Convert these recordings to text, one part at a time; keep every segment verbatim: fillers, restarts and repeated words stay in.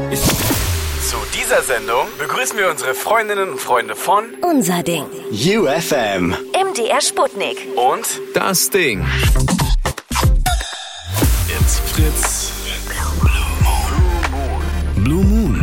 Zu dieser Sendung begrüßen wir unsere Freundinnen und Freunde von Unser Ding. U F M. M D R Sputnik. Und Das Ding. It's Fritz. Blue Moon.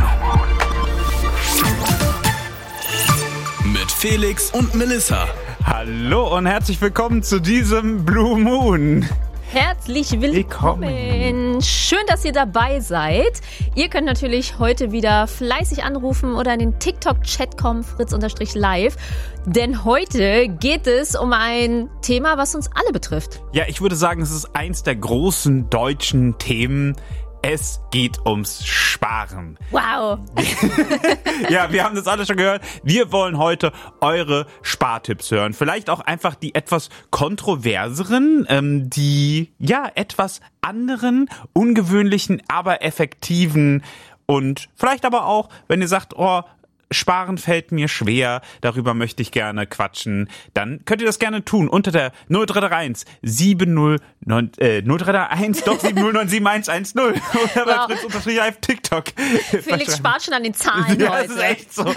Mit Felix und Melissa. Hallo und herzlich willkommen zu diesem Blue Moon. Herzlich willkommen. willkommen. Schön, dass ihr dabei seid. Ihr könnt natürlich heute wieder fleißig anrufen oder in den TikTok-Chat kommen, fritz-live. Denn heute geht es um ein Thema, was uns alle betrifft. Ja, ich würde sagen, es ist eins der großen deutschen Themen. Es geht ums Sparen. Wow. Ja, wir haben das alle schon gehört. Wir wollen heute eure Spartipps hören. Vielleicht auch einfach die etwas kontroverseren, ähm, die ja etwas anderen, ungewöhnlichen, aber effektiven und vielleicht aber auch, wenn ihr sagt, oh, Sparen fällt mir schwer, darüber möchte ich gerne quatschen, dann könnt ihr das gerne tun unter der null drei drei eins sieben null neun, äh, null drei drei eins doch sieben null neun sieben eins eins null oder bei wow. Fritz-live TikTok. Felix spart schon an den Zahlen ja, heute. Das ist echt so.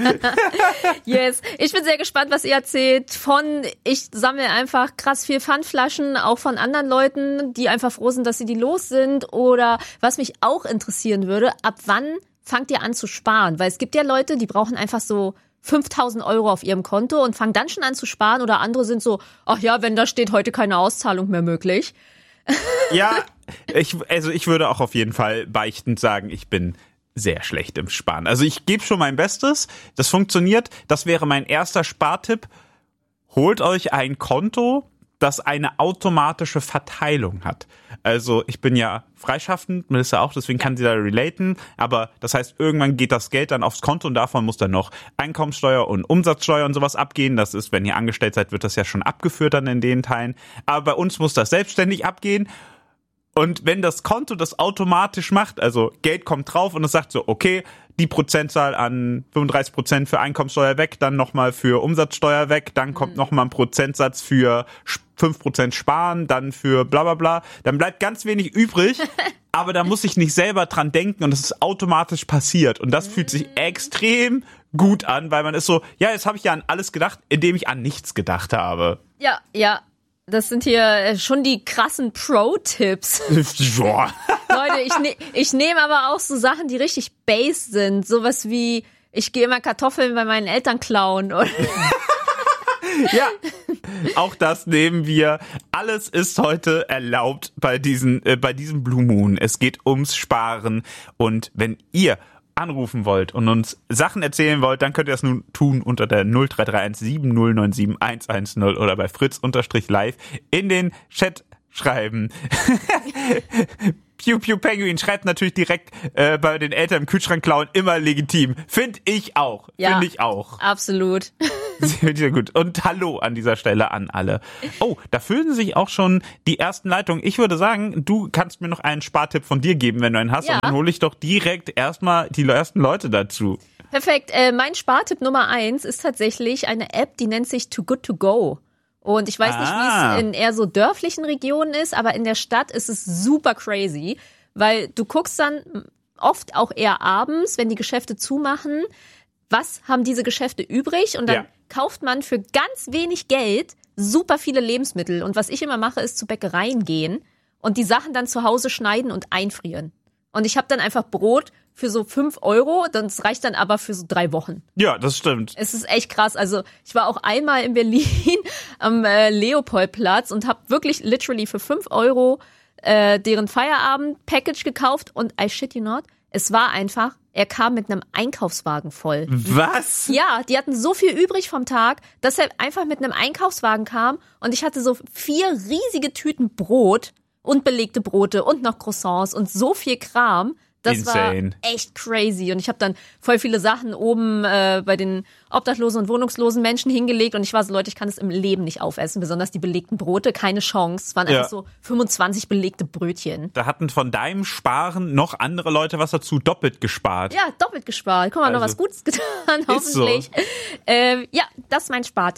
Yes. Ich bin sehr gespannt, was ihr erzählt von, ich sammle einfach krass viel Pfandflaschen, auch von anderen Leuten, die einfach froh sind, dass sie die los sind, oder was mich auch interessieren würde, ab wann fangt ihr an zu sparen? Weil es gibt ja Leute, die brauchen einfach so fünftausend Euro auf ihrem Konto und fangen dann schon an zu sparen, oder andere sind so, ach ja, wenn da steht heute keine Auszahlung mehr möglich. Ja, ich, also ich würde auch auf jeden Fall beichtend sagen, ich bin sehr schlecht im Sparen. Also ich gebe schon mein Bestes, das funktioniert, das wäre mein erster Spartipp. Holt euch ein Konto, das eine automatische Verteilung hat. Also ich bin ja freischaffend, Melissa auch, deswegen kann sie da relaten, aber das heißt, irgendwann geht das Geld dann aufs Konto und davon muss dann noch Einkommensteuer und Umsatzsteuer und sowas abgehen. Das ist, wenn ihr angestellt seid, wird das ja schon abgeführt dann in den Teilen. Aber bei uns muss das selbstständig abgehen. Und wenn das Konto das automatisch macht, also Geld kommt drauf und es sagt so, okay, die Prozentzahl an fünfunddreißig Prozent für Einkommensteuer weg, dann nochmal für Umsatzsteuer weg, dann kommt mhm. nochmal ein Prozentsatz für fünf Prozent sparen, dann für bla bla bla, dann bleibt ganz wenig übrig, aber da muss ich nicht selber dran denken und es ist automatisch passiert und das mhm. fühlt sich extrem gut an, weil man ist so, ja, jetzt habe ich ja an alles gedacht, indem ich an nichts gedacht habe. Ja, ja. Das sind hier schon die krassen Pro-Tipps. Boah. Leute, ich, ne- ich nehme aber auch so Sachen, die richtig base sind. Sowas wie, ich gehe immer Kartoffeln bei meinen Eltern klauen. Oder ja, auch das nehmen wir. Alles ist heute erlaubt bei, diesen, äh, bei diesem Blue Moon. Es geht ums Sparen. Und wenn ihr anrufen wollt und uns Sachen erzählen wollt, dann könnt ihr das nun tun unter der null drei drei eins sieben null neun sieben eins eins null oder bei fritz-live in den Chat schreiben. Pew Pew Penguin schreibt natürlich direkt äh, bei den Eltern im Kühlschrank klauen, immer legitim. Finde ich auch. Ja, Finde ich auch. Absolut. Sehr gut. Und hallo an dieser Stelle an alle. Oh, da füllen sich auch schon die ersten Leitungen. Ich würde sagen, du kannst mir noch einen Spartipp von dir geben, wenn du einen hast. Ja. Und dann hole ich doch direkt erstmal die ersten Leute dazu. Perfekt. Äh, mein Spartipp Nummer eins ist tatsächlich eine App, die nennt sich Too Good To Go. Und ich weiß ah. nicht, wie es in eher so dörflichen Regionen ist, aber in der Stadt ist es super crazy, weil du guckst dann oft auch eher abends, wenn die Geschäfte zumachen, was haben diese Geschäfte übrig, und dann ja. kauft man für ganz wenig Geld super viele Lebensmittel. Und was ich immer mache, ist zu Bäckereien gehen und die Sachen dann zu Hause schneiden und einfrieren. Und ich habe dann einfach Brot für so fünf Euro, das reicht dann aber für so drei Wochen. Ja, das stimmt. Es ist echt krass. Also ich war auch einmal in Berlin am äh, Leopoldplatz und habe wirklich literally für fünf Euro äh, deren Feierabend-Package gekauft und I shit you not, es war einfach, er kam mit einem Einkaufswagen voll. Was? Ja, die hatten so viel übrig vom Tag, dass er einfach mit einem Einkaufswagen kam und ich hatte so vier riesige Tüten Brot und belegte Brote und noch Croissants und so viel Kram. Das Insane. war echt crazy. Und ich habe dann voll viele Sachen oben äh, bei den obdachlosen und wohnungslosen Menschen hingelegt. Und ich war so, Leute, ich kann das im Leben nicht aufessen. Besonders die belegten Brote, keine Chance. Es waren ja. einfach so fünfundzwanzig belegte Brötchen. Da hatten von deinem Sparen noch andere Leute was dazu, doppelt gespart. Ja, doppelt gespart. Guck mal, Also, noch was Gutes getan, hoffentlich. So. Ähm, ja, das ist mein Spartipp.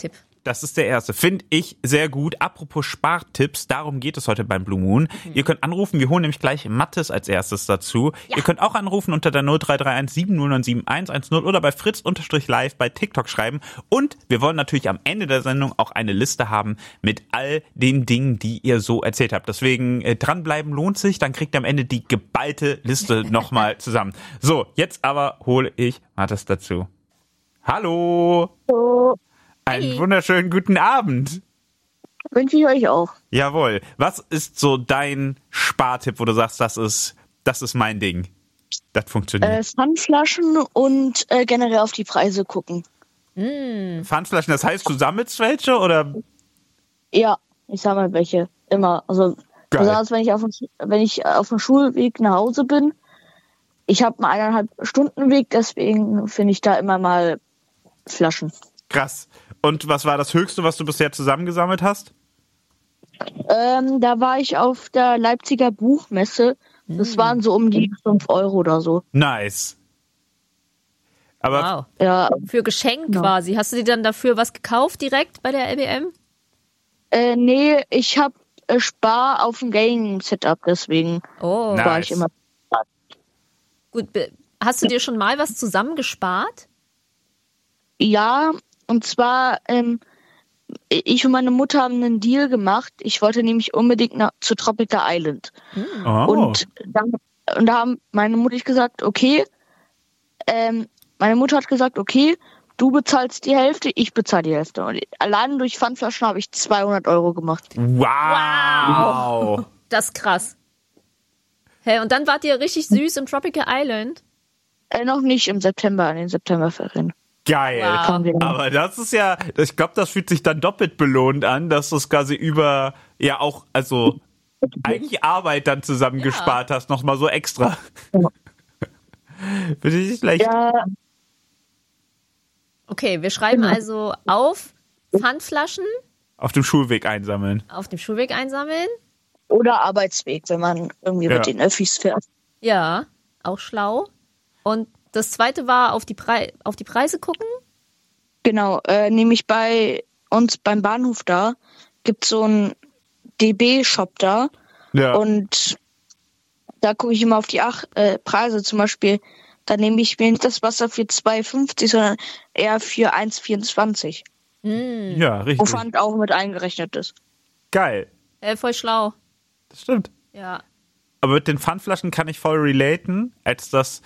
Das ist der erste. Finde ich sehr gut. Apropos Spartipps, darum geht es heute beim Blue Moon. Mhm. Ihr könnt anrufen, wir holen nämlich gleich Mathis als erstes dazu. Ja. Ihr könnt auch anrufen unter der null drei drei eins sieben null neun sieben eins eins null oder bei fritz-live bei TikTok schreiben. Und wir wollen natürlich am Ende der Sendung auch eine Liste haben mit all den Dingen, die ihr so erzählt habt. Deswegen äh, dranbleiben lohnt sich, dann kriegt ihr am Ende die geballte Liste nochmal zusammen. So, jetzt aber hole ich Mathis dazu. Hallo! Hallo. Einen Hey. wunderschönen guten Abend. Wünsche ich euch auch. Jawohl. Was ist so dein Spartipp, wo du sagst, das ist, das ist mein Ding? Das funktioniert. Äh, Pfandflaschen und äh, generell auf die Preise gucken. Pfandflaschen, das heißt, du sammelst welche oder? Ja, ich sammle welche. Immer. Also Geil. besonders wenn ich auf dem, wenn ich auf dem Schulweg nach Hause bin. Ich habe einen eineinhalb Stunden Weg, deswegen finde ich da immer mal Flaschen. Krass. Und was war das Höchste, was du bisher zusammengesammelt hast? Ähm, da war ich auf der Leipziger Buchmesse. Das waren so um die fünf Euro oder so. Nice. Aber Wow. Ja, Für Geschenk Genau. quasi. Hast du dir dann dafür was gekauft direkt bei der L B M? äh, nee, ich habe äh, Spar auf dem Gaming-Setup, deswegen Oh, Na. war Nice. ich immer. gut. Be- Hast du dir schon mal was zusammengespart? Ja, und zwar, ähm, ich und meine Mutter haben einen Deal gemacht. Ich wollte nämlich unbedingt nach, zu Tropical Island. oh. Und, dann, und da haben meine Mutter gesagt, okay, ähm, meine Mutter hat gesagt, okay, du bezahlst die Hälfte, ich bezahle die Hälfte. Und allein durch Pfandflaschen habe ich zweihundert Euro gemacht. Wow. Das ist krass. Hey, und dann wart ihr richtig süß im Tropical Island? Äh, noch nicht im September, an den Septemberferien. Geil. Wow. Kommen wir. Aber das ist ja, ich glaube, das fühlt sich dann doppelt belohnt an, dass du es quasi über, ja auch, also eigentlich Arbeit dann zusammengespart hast, nochmal so extra. Ja. Finde ich nicht schlecht. Ja, Okay, wir schreiben Genau. also auf Pfandflaschen Auf dem Schulweg einsammeln. auf dem Schulweg einsammeln. oder Arbeitsweg, wenn man irgendwie Ja. mit den Öffis fährt. Ja, auch schlau. Und das zweite war auf die, Pre- auf die Preise gucken. Genau, äh, nämlich bei uns beim Bahnhof da gibt es so einen D B-Shop da. Ja. Und da gucke ich immer auf die Ach äh, Preise zum Beispiel. Da nehme ich mir nicht das Wasser für zwei fünfzig, sondern eher für eins vierundzwanzig. ja, Wo richtig. Pfand auch mit eingerechnet ist. Geil. Äh, voll schlau. Das stimmt. Ja. Aber mit den Pfandflaschen kann ich voll relaten, als das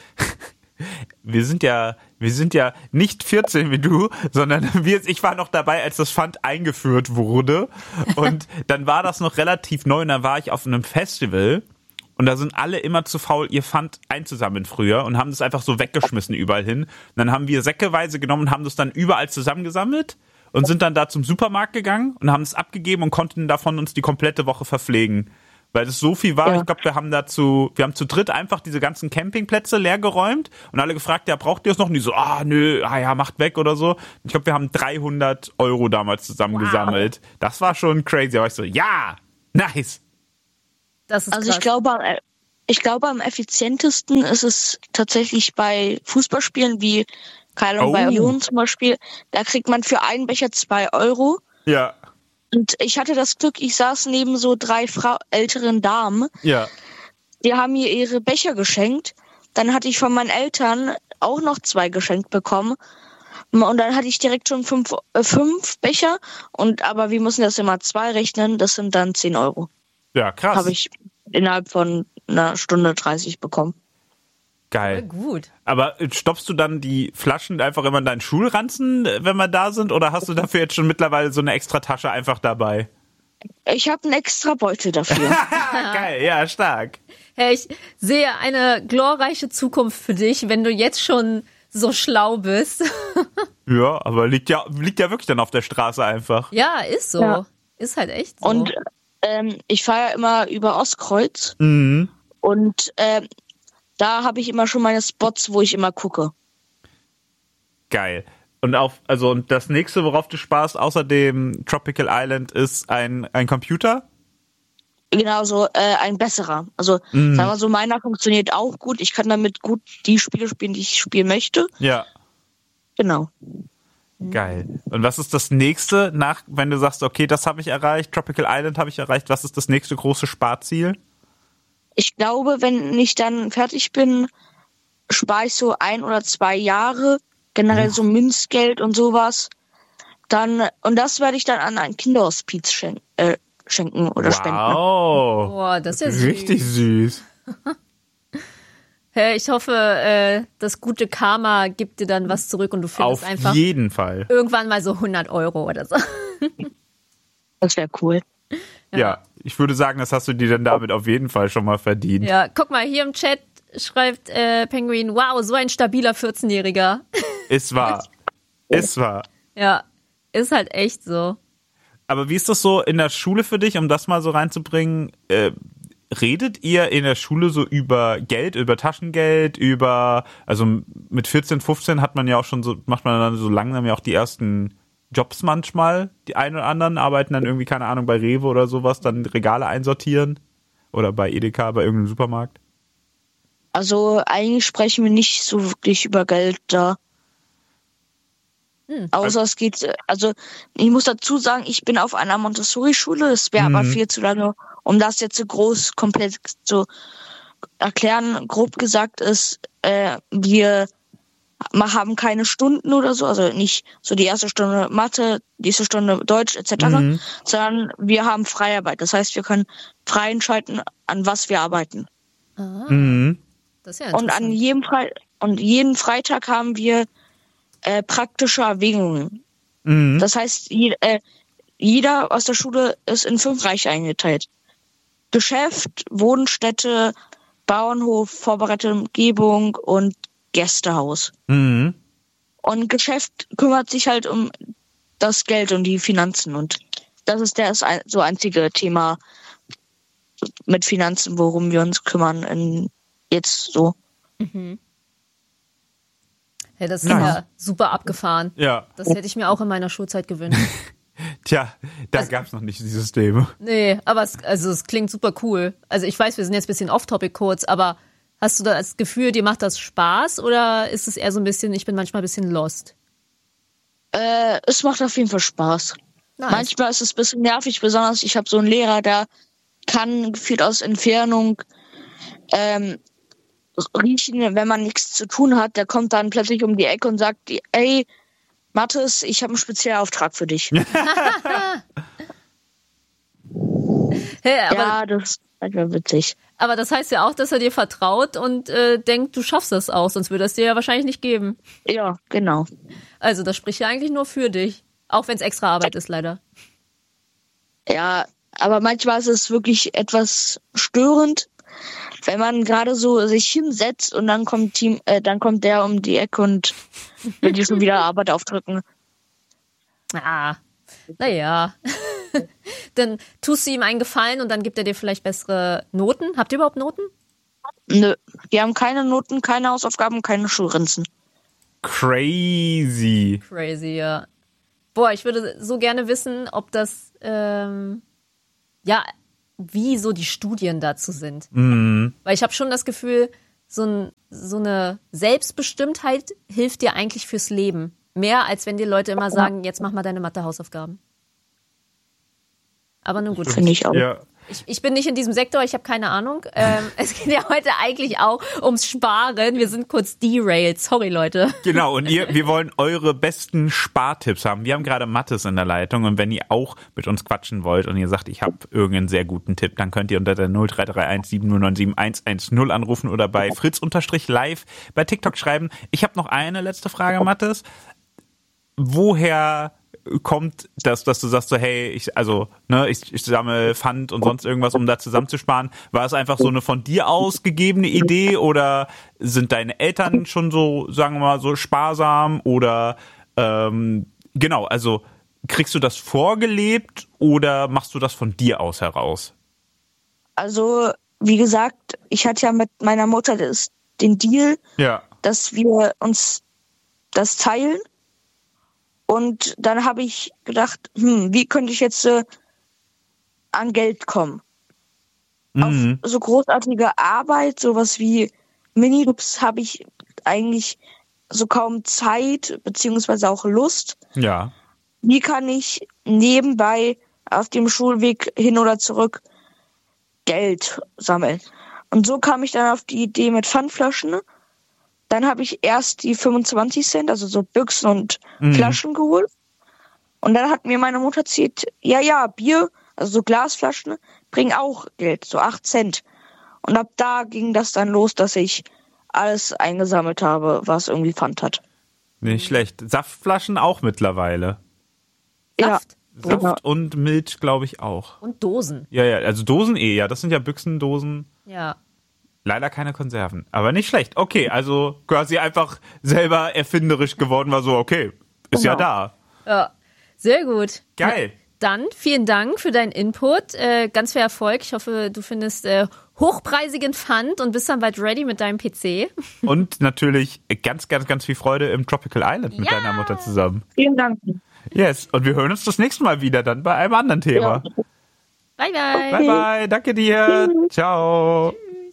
wir sind ja, wir sind ja nicht vierzehn wie du, sondern wir, ich war noch dabei, als das Pfand eingeführt wurde. Und dann war das noch relativ neu und dann war ich auf einem Festival und da sind alle immer zu faul, ihr Pfand einzusammeln früher und haben das einfach so weggeschmissen überall hin. Und dann haben wir säckeweise genommen und haben das dann überall zusammengesammelt und sind dann da zum Supermarkt gegangen und haben es abgegeben und konnten davon uns die komplette Woche verpflegen. Weil es so viel war, Ja. ich glaube, wir haben dazu, wir haben zu dritt einfach diese ganzen Campingplätze leer geräumt und alle gefragt, ja, braucht ihr es noch? Und die so, ah, nö, ah ja, macht weg oder so. Ich glaube, wir haben dreihundert Euro damals zusammengesammelt. Das war schon crazy. Aber ich so, ja, nice. Das ist Also krass. ich glaube, am- ich glaube, am effizientesten ist es tatsächlich bei Fußballspielen wie keine Ahnung, Oh. bei Union zum Beispiel. Da kriegt man für einen Becher zwei Euro. Ja, Und ich hatte das Glück, ich saß neben so drei Frau älteren Damen. ja. Die haben mir ihre Becher geschenkt. Dann hatte ich von meinen Eltern auch noch zwei geschenkt bekommen. Und dann hatte ich direkt schon fünf, äh, fünf Becher. Und aber wir müssen das immer zwei rechnen. Das sind dann zehn Euro. Ja, krass. Habe ich innerhalb von einer Stunde dreißig bekommen. Voll Geil. gut. Aber äh, stopfst du dann die Flaschen einfach immer in deinen Schulranzen, äh, wenn wir da sind? Oder hast du dafür jetzt schon mittlerweile so eine extra Tasche einfach dabei? Ich habe einen extra Beutel dafür. Geil, ja, stark. Hey, ich sehe eine glorreiche Zukunft für dich, wenn du jetzt schon so schlau bist. Ja, aber liegt ja, liegt ja wirklich dann auf der Straße einfach. Ja, ist so. Ja. Ist halt echt so. Und ähm, ich fahre ja immer über Ostkreuz. Mhm. Und ähm, da habe ich immer schon meine Spots, wo ich immer gucke. Geil. Und auf, also und das nächste, worauf du sparst, außer dem Tropical Island, ist ein, ein Computer? Genau, so äh, ein besserer. Also sagen wir so, meiner funktioniert auch gut. Ich kann damit gut die Spiele spielen, die ich spielen möchte. Ja. Genau. Geil. Und was ist das nächste, nach, wenn du sagst, okay, das habe ich erreicht, Tropical Island habe ich erreicht, was ist das nächste große Sparziel? Ich glaube, wenn ich dann fertig bin, spare ich so ein oder zwei Jahre, generell so Münzgeld und sowas. Dann, und das werde ich dann an ein Kinderhospiz schenken, äh, schenken oder spenden. Wow. Boah, das ist ja süß. Richtig süß. Hey, ich hoffe, äh, das gute Karma gibt dir dann was zurück und du findest Auf einfach jeden Fall. irgendwann mal so hundert Euro oder so. Das wäre cool. Ja. ja, ich würde sagen, das hast du dir dann damit auf jeden Fall schon mal verdient. Ja, guck mal, hier im Chat schreibt äh, Penguin, wow, so ein stabiler vierzehnjähriger. Ist wahr. Ist wahr. Ja, ist halt echt so. Aber wie ist das so in der Schule für dich, um das mal so reinzubringen? Äh, redet ihr in der Schule so über Geld, über Taschengeld, über, also mit vierzehn, fünfzehn hat man ja auch schon so, macht man dann so langsam ja auch die ersten Jobs manchmal. Die einen oder anderen arbeiten dann irgendwie, keine Ahnung, bei Rewe oder sowas, dann Regale einsortieren oder bei Edeka, bei irgendeinem Supermarkt. Also eigentlich sprechen wir nicht so wirklich über Geld da. Hm. Außer es geht, also ich muss dazu sagen, ich bin auf einer Montessori-Schule, es wäre mhm. aber viel zu lange, um das jetzt so groß, komplett zu erklären. Grob gesagt ist, äh, wir haben keine Stunden oder so, also nicht so die erste Stunde Mathe, die erste Stunde Deutsch et cetera, mhm. sondern wir haben Freiarbeit. Das heißt, wir können frei entscheiden, an was wir arbeiten. Ah. Mhm. Das ist ja und an jedem Fre- und jeden Freitag haben wir äh, praktische Erwägungen. Mhm. Das heißt, je, äh, jeder aus der Schule ist in fünf Bereiche eingeteilt. Geschäft, Wohnstätte, Bauernhof, vorbereitete Umgebung und Gästehaus. Mhm. Und Geschäft kümmert sich halt um das Geld und die Finanzen. Und das ist das so einzige Thema mit Finanzen, worum wir uns kümmern in jetzt so. Mhm. Ja, das ist ja. ja super abgefahren. Ja. Das hätte ich mir auch in meiner Schulzeit gewünscht. Tja, da also, gab es noch nicht die Systeme. Nee, aber es, also es klingt super cool. Also ich weiß, wir sind jetzt ein bisschen off-topic kurz, aber hast du da das Gefühl, dir macht das Spaß oder ist es eher so ein bisschen, ich bin manchmal ein bisschen lost? Äh, es macht auf jeden Fall Spaß. Nice. Manchmal ist es ein bisschen nervig, besonders ich habe so einen Lehrer, der kann gefühlt aus Entfernung ähm, riechen, wenn man nichts zu tun hat. Der kommt dann plötzlich um die Ecke und sagt, ey, Mathis, ich habe einen Spezialauftrag für dich. Hey, aber, ja, das ist einfach witzig. Aber das heißt ja auch, dass er dir vertraut und äh, denkt, du schaffst das auch, sonst würde er es dir ja wahrscheinlich nicht geben. Ja, genau. Also das spricht ja eigentlich nur für dich, auch wenn es extra Arbeit ist, leider. Ja, aber manchmal ist es wirklich etwas störend, wenn man gerade so sich hinsetzt und dann kommt Team, äh, dann kommt der um die Ecke und will dir schon wieder Arbeit aufdrücken. Ah, naja. Dann tust du ihm einen Gefallen und dann gibt er dir vielleicht bessere Noten. Habt ihr überhaupt Noten? Nö, wir haben keine Noten, keine Hausaufgaben, keine Schulranzen. Crazy. Crazy, ja. Boah, ich würde so gerne wissen, ob das, ähm, ja, wie so die Studien dazu sind. Mhm. Weil ich habe schon das Gefühl, so, ein, so eine Selbstbestimmtheit hilft dir eigentlich fürs Leben. Mehr, als wenn dir Leute immer sagen, jetzt mach mal deine Mathe-Hausaufgaben. Aber nun gut. Finde ich auch. Ja. Ich, ich bin nicht in diesem Sektor, ich habe keine Ahnung. Ähm, es geht ja heute eigentlich auch ums Sparen. Wir sind kurz derailed. Sorry, Leute. Genau, und ihr, wir wollen eure besten Spartipps haben. Wir haben gerade Mathis in der Leitung und wenn ihr auch mit uns quatschen wollt und ihr sagt, ich habe irgendeinen sehr guten Tipp, dann könnt ihr unter der null drei drei eins sieben null neun sieben eins eins null anrufen oder bei fritz-live bei TikTok schreiben. Ich habe noch eine letzte Frage, Mathis. Woher kommt das, dass du sagst so, hey, ich, also, ne, ich, ich sammle Pfand und sonst irgendwas, um da zusammenzusparen. War es einfach so eine von dir ausgegebene Idee oder sind deine Eltern schon so, sagen wir mal, so sparsam oder, ähm, genau, also, kriegst du das vorgelebt oder machst du das von dir aus heraus? Also, wie gesagt, ich hatte ja mit meiner Mutter das, den Deal, ja, dass wir uns das teilen. Und dann habe ich gedacht, hm, wie könnte ich jetzt äh, an Geld kommen? Mhm. Auf so großartige Arbeit, sowas wie Minijobs habe ich eigentlich so kaum Zeit beziehungsweise auch Lust. Ja. Wie kann ich nebenbei auf dem Schulweg hin oder zurück Geld sammeln? Und so kam ich dann auf die Idee mit Pfandflaschen. Dann habe ich erst die fünfundzwanzig Cent, also so Büchsen und Mhm. Flaschen geholt. Und dann hat mir meine Mutter erzählt, ja, ja, Bier, also so Glasflaschen, bringen auch Geld, so acht Cent. Und ab da ging das dann los, dass ich alles eingesammelt habe, was irgendwie Pfand hat. Nicht schlecht. Saftflaschen auch mittlerweile. Saft. Saft Ja. und Milch, glaube ich, auch. Und Dosen. Ja, ja, also Dosen eh, ja. Das sind ja Büchsendosen. Ja. Leider keine Konserven. Aber nicht schlecht. Okay, also quasi einfach selber erfinderisch geworden, war so, okay, ist ja Genau. da. Ja. Sehr gut. Geil. Dann vielen Dank für deinen Input. Äh, ganz viel Erfolg. Ich hoffe, du findest äh, hochpreisigen Pfand und bist dann bald ready mit deinem P C. Und natürlich ganz, ganz, ganz viel Freude im Tropical Island mit Ja. deiner Mutter zusammen. Vielen Dank. Yes, und wir hören uns das nächste Mal wieder dann bei einem anderen Thema. Ja. Bye, bye. Bye, bye, danke dir. Ciao.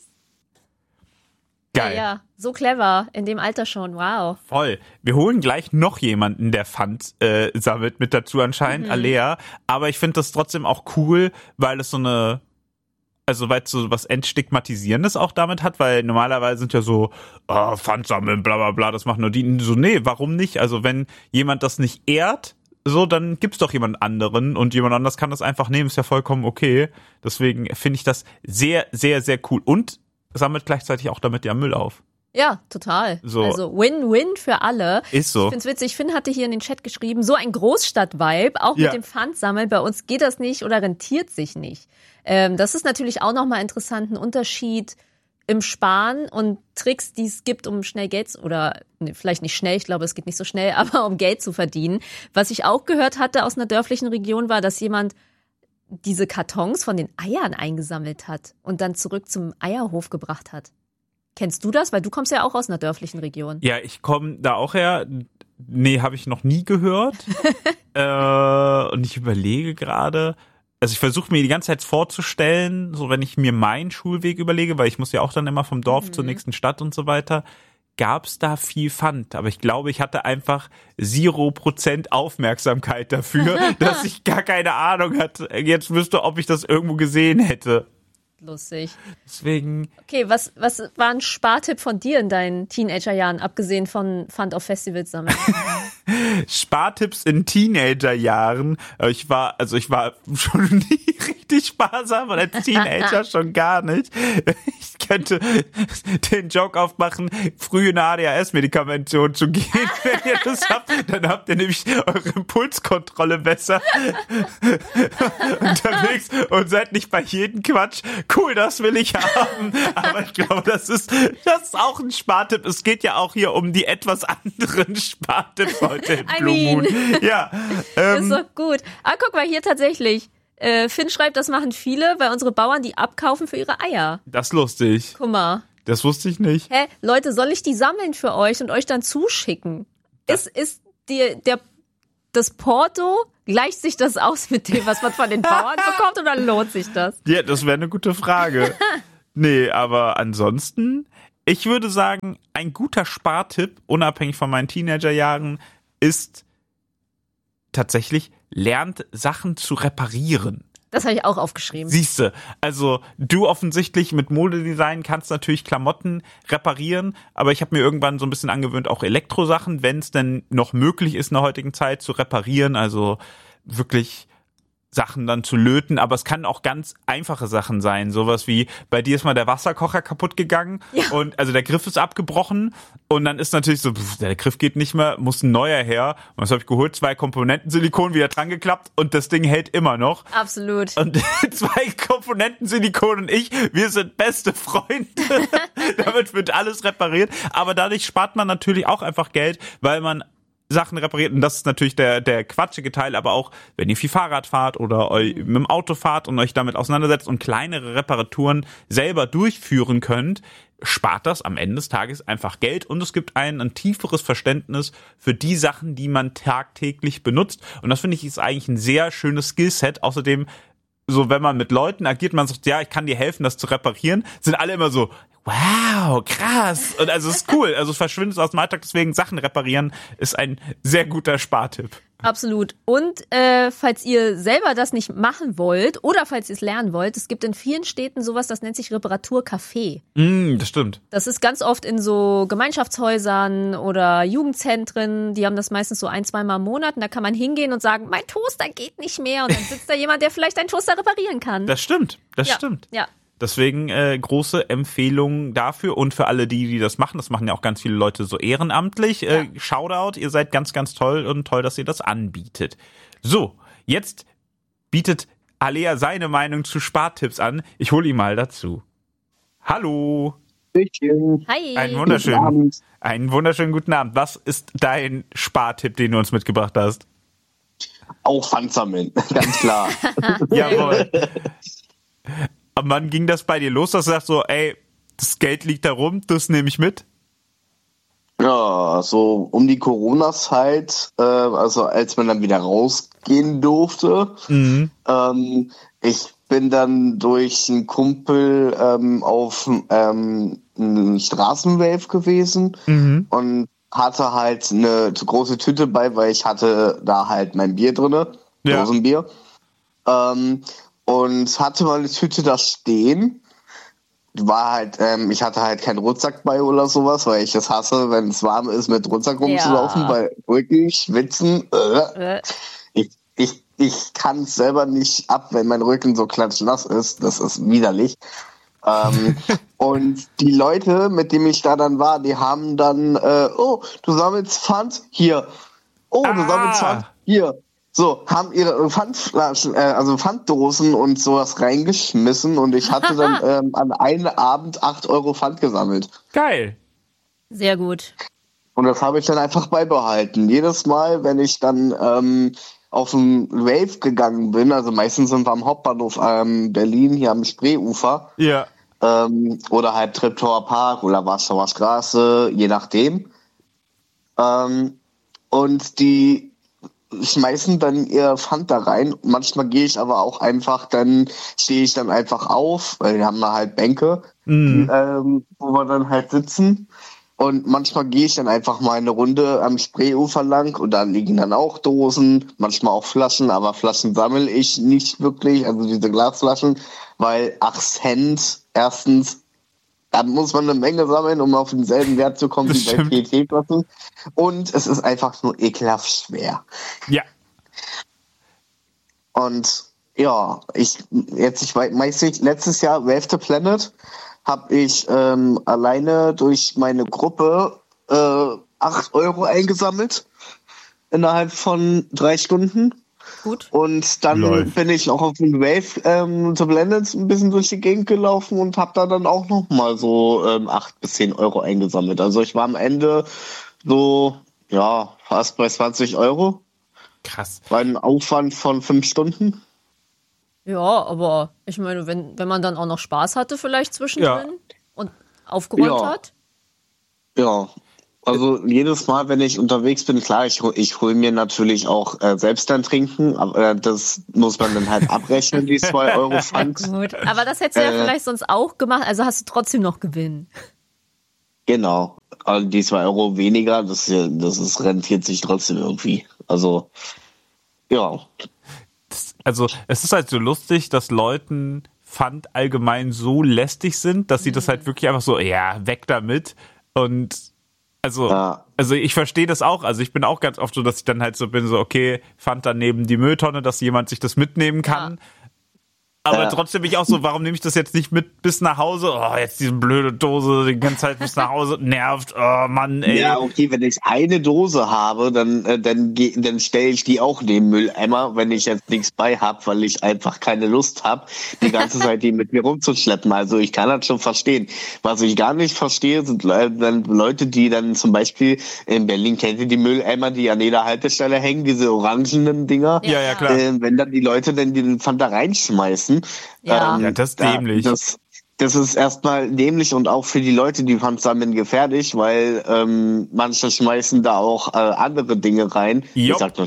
Geil. Ja, ja, so clever. In dem Alter schon. Wow. Voll. Wir holen gleich noch jemanden, der Pfand äh, sammelt mit dazu anscheinend, Mhm. Alea. Aber ich finde das trotzdem auch cool, weil es so eine, also weil es so was Entstigmatisierendes auch damit hat, weil normalerweise sind ja so, oh, Pfand sammeln, bla bla bla, das machen nur die. So, nee, warum nicht? Also wenn jemand das nicht ehrt, so, dann gibt's doch jemand anderen und jemand anders kann das einfach nehmen, ist ja vollkommen okay. Deswegen finde ich das sehr, sehr, sehr cool. Und sammelt gleichzeitig auch damit ja Müll auf. Ja, total. So. Also Win-Win für alle. Ist so. Ich find's witzig. Finn hatte hier in den Chat geschrieben, so ein Großstadt-Vibe, auch Ja. mit dem Pfandsammeln. Bei uns geht das nicht oder rentiert sich nicht. Ähm, das ist natürlich auch nochmal interessant, ein Unterschied im Sparen und Tricks, die es gibt, um schnell Geld, oder ne, vielleicht nicht schnell, ich glaube, es geht nicht so schnell, aber um Geld zu verdienen. Was ich auch gehört hatte aus einer dörflichen Region war, dass jemand diese Kartons von den Eiern eingesammelt hat und dann zurück zum Eierhof gebracht hat. Kennst du das? Weil du kommst ja auch aus einer dörflichen Region. Ja, ich komme da auch her. Nee, habe ich noch nie gehört. äh, und ich überlege gerade, also ich versuche mir die ganze Zeit vorzustellen, so wenn ich mir meinen Schulweg überlege, weil ich muss ja auch dann immer vom Dorf Mhm. zur nächsten Stadt und so weiter, gab's da viel Pfand. Aber ich glaube, ich hatte einfach zero Prozent Aufmerksamkeit dafür, dass ich gar keine Ahnung hatte, jetzt wüsste, ob ich das irgendwo gesehen hätte. Lustig. Deswegen, Okay, was, was war ein Spartipp von dir in deinen Teenagerjahren, abgesehen von Pfand auf Festivals sammeln? Spartipps in Teenagerjahren. Äh, Ich war, also ich war schon nie richtig sparsam und als Teenager schon gar nicht. Ich könnte den Joke aufmachen, früh eine A D H S-Medikamentation zu gehen. Wenn ihr das habt, dann habt ihr nämlich eure Impulskontrolle besser unterwegs und seid nicht bei jedem Quatsch. Cool, das will ich haben. Aber ich glaube, das ist, das ist auch ein Spartipp. Es geht ja auch hier um die etwas anderen Spartipps heute im I Blue mean. Moon. Ja, Ist ähm, doch gut. Ah, guck mal, hier tatsächlich. Äh, Finn schreibt, das machen viele, weil unsere Bauern die abkaufen für ihre Eier. das ist lustig. Guck mal. Das wusste ich nicht. Hä, Leute, soll ich die sammeln für euch und euch dann zuschicken? Ist, ist die, der, das Porto, gleicht sich das aus mit dem, was man von den Bauern bekommt, oder lohnt sich das? Ja, das wäre eine gute Frage. Nee, aber ansonsten, ich würde sagen, ein guter Spartipp, unabhängig von meinen Teenagerjahren, ist tatsächlich, lernt Sachen zu reparieren. Das habe ich auch aufgeschrieben. Siehste, also du offensichtlich mit Modedesign kannst natürlich Klamotten reparieren, aber ich habe mir irgendwann so ein bisschen angewöhnt, auch Elektrosachen, wenn es denn noch möglich ist in der heutigen Zeit, zu reparieren, also wirklich Sachen dann zu löten, aber es kann auch ganz einfache Sachen sein, sowas wie, bei dir ist mal der Wasserkocher kaputt gegangen Ja. und also der Griff ist abgebrochen und dann ist natürlich so, pff, der Griff geht nicht mehr, muss ein neuer her und was habe ich geholt? Zwei Komponenten Silikon wieder dran geklappt und das Ding hält immer noch. Absolut. Und zwei Komponenten Silikon und ich, wir sind beste Freunde. Damit wird alles repariert. Aber dadurch spart man natürlich auch einfach Geld, weil man Sachen repariert. Und das ist natürlich der, der quatschige Teil, aber auch, wenn ihr viel Fahrrad fahrt oder eu, mit dem Auto fahrt und euch damit auseinandersetzt und kleinere Reparaturen selber durchführen könnt, spart das am Ende des Tages einfach Geld und es gibt ein, ein tieferes Verständnis für die Sachen, die man tagtäglich benutzt. Und das finde ich ist eigentlich ein sehr schönes Skillset. Außerdem, so wenn man mit Leuten agiert, man sagt, ja, ich kann dir helfen, das zu reparieren, sind alle immer so, wow, krass. Und also es ist cool. Also es verschwindet aus dem Alltag, deswegen Sachen reparieren ist ein sehr guter Spartipp. Absolut. Und äh, falls ihr selber das nicht machen wollt oder falls ihr es lernen wollt, es gibt in vielen Städten sowas, das nennt sich Reparaturcafé. Mm, das stimmt. Das ist ganz oft in so Gemeinschaftshäusern oder Jugendzentren. Die haben das meistens so ein, zweimal im Monat. Und da kann man hingehen und sagen, mein Toaster geht nicht mehr. Und dann sitzt da jemand, der vielleicht einen Toaster reparieren kann. Das stimmt, das ja. stimmt. Ja. Deswegen äh, große Empfehlung dafür und für alle die, die das machen. Das machen ja auch ganz viele Leute so ehrenamtlich. Äh, Ja. Shoutout, ihr seid ganz, ganz toll und toll, dass ihr das anbietet. So, jetzt bietet Alea seine Meinung zu Spartipps an. Ich hole ihn mal dazu. Hallo. Hi. Einen wunderschönen, einen wunderschönen guten Abend. Was ist dein Spartipp, den du uns mitgebracht hast? Auch Pfand sammeln, ganz klar. Jawohl. Ab wann ging das bei dir los, dass du sagst so, ey, das Geld liegt da rum, das nehme ich mit? Ja, so um die Corona-Zeit, äh, also als man dann wieder rausgehen durfte. Mhm. Ähm, ich bin dann durch einen Kumpel ähm, auf ähm, einen Straßenwave gewesen Mhm. und hatte halt eine große Tüte bei, weil ich hatte da halt mein Bier drinne, Ja. Dosenbier. Ähm, und hatte meine Tüte da stehen. War halt, ähm, ich hatte halt keinen Rucksack bei oder sowas, weil ich es hasse, wenn es warm ist, mit Rucksack rumzulaufen, Ja. weil Rücken, Schwitzen, äh, Äh, ich, ich, ich kann es selber nicht ab, wenn mein Rücken so klatschnass ist. Das ist widerlich. ähm, und die Leute, mit denen ich da dann war, die haben dann, äh, oh, du sammelst Pfand? Hier. Oh, du Ah. sammelst Pfand? Hier. So, haben ihre Pfandflaschen, äh, also Pfanddosen und sowas reingeschmissen und ich hatte dann ähm, an einem Abend acht Euro Pfand gesammelt. Geil. sehr gut. Und das habe ich dann einfach beibehalten. Jedes Mal, wenn ich dann ähm, auf den Wave gegangen bin, also meistens sind wir am Hauptbahnhof ähm, Berlin, hier am Spreeufer, Ja. ähm, oder halt Treptower Park oder Warschauer Straße, je nachdem. Ähm, und die schmeißen dann ihr Pfand da rein. Manchmal gehe ich aber auch einfach, dann stehe ich dann einfach auf, weil wir haben da halt Bänke, Mhm. die, ähm, wo wir dann halt sitzen. Und manchmal gehe ich dann einfach mal eine Runde am Spreeufer lang und da liegen dann auch Dosen, manchmal auch Flaschen, aber Flaschen sammle ich nicht wirklich, also diese Glasflaschen, weil acht Cent, erstens, da muss man eine Menge sammeln, um auf denselben Wert zu kommen Das wie bei stimmt. P E T-Flaschen. Und es ist einfach nur ekelhaft schwer. Ja. Und ja, ich jetzt ich weiß meistens letztes Jahr Wave the Planet habe ich ähm, alleine durch meine Gruppe äh, acht Euro eingesammelt innerhalb von drei Stunden. Gut. Und dann Läuft. bin ich auch auf dem Wave ähm, the Planet ein bisschen durch die Gegend gelaufen und habe da dann auch noch mal so ähm, acht bis zehn Euro eingesammelt. Also ich war am Ende so ja fast bei zwanzig Euro. Krass. Bei einem Aufwand von fünf Stunden. Ja, aber ich meine, wenn, wenn man dann auch noch Spaß hatte vielleicht zwischendrin Ja. und aufgeräumt Ja. hat. Ja, also jedes Mal, wenn ich unterwegs bin, klar, ich, hol- ich hole mir natürlich auch äh, selbst dann trinken, aber äh, das muss man dann halt abrechnen, die zwei Euro Pfand. Gut. Aber das hättest du ja Äh. vielleicht sonst auch gemacht, also hast du trotzdem noch Gewinn. Genau. Also die zwei Euro weniger, das, ist ja- das ist, rentiert sich trotzdem irgendwie. Also, ja. Also es ist halt so lustig, dass Leuten Pfand allgemein so lästig sind, dass sie das halt wirklich einfach so, ja, weg damit. Und also, Ja. also ich verstehe das auch. Also ich bin auch ganz oft so, dass ich dann halt so bin, so, okay, Pfand daneben die Mülltonne, dass jemand sich das mitnehmen kann. Aber Ja. trotzdem bin ich auch so, warum nehme ich das jetzt nicht mit bis nach Hause? Oh, jetzt diese blöde Dose die ganze Zeit bis nach Hause. Nervt. Oh Mann, ey. Ja, okay, wenn ich eine Dose habe, dann äh, dann, geh- dann stelle ich die auch neben den Mülleimer, wenn ich jetzt nichts bei habe, weil ich einfach keine Lust habe, die ganze Zeit die mit mir rumzuschleppen. Also ich kann das schon verstehen. Was ich gar nicht verstehe, sind Le- dann Leute, die dann zum Beispiel in Berlin, kennt ihr die Mülleimer, die an jeder Haltestelle hängen, diese orangenen Dinger? Ja, ja, klar. Äh, wenn dann die Leute dann den Pfand da reinschmeißen. Ja. Ja, das ist da- dämlich. Das, das ist erstmal dämlich und auch für die Leute, die Pfand sammeln, gefährlich, weil ähm, manche schmeißen da auch äh, andere Dinge rein. Jupp. Ich sag nur Sprit,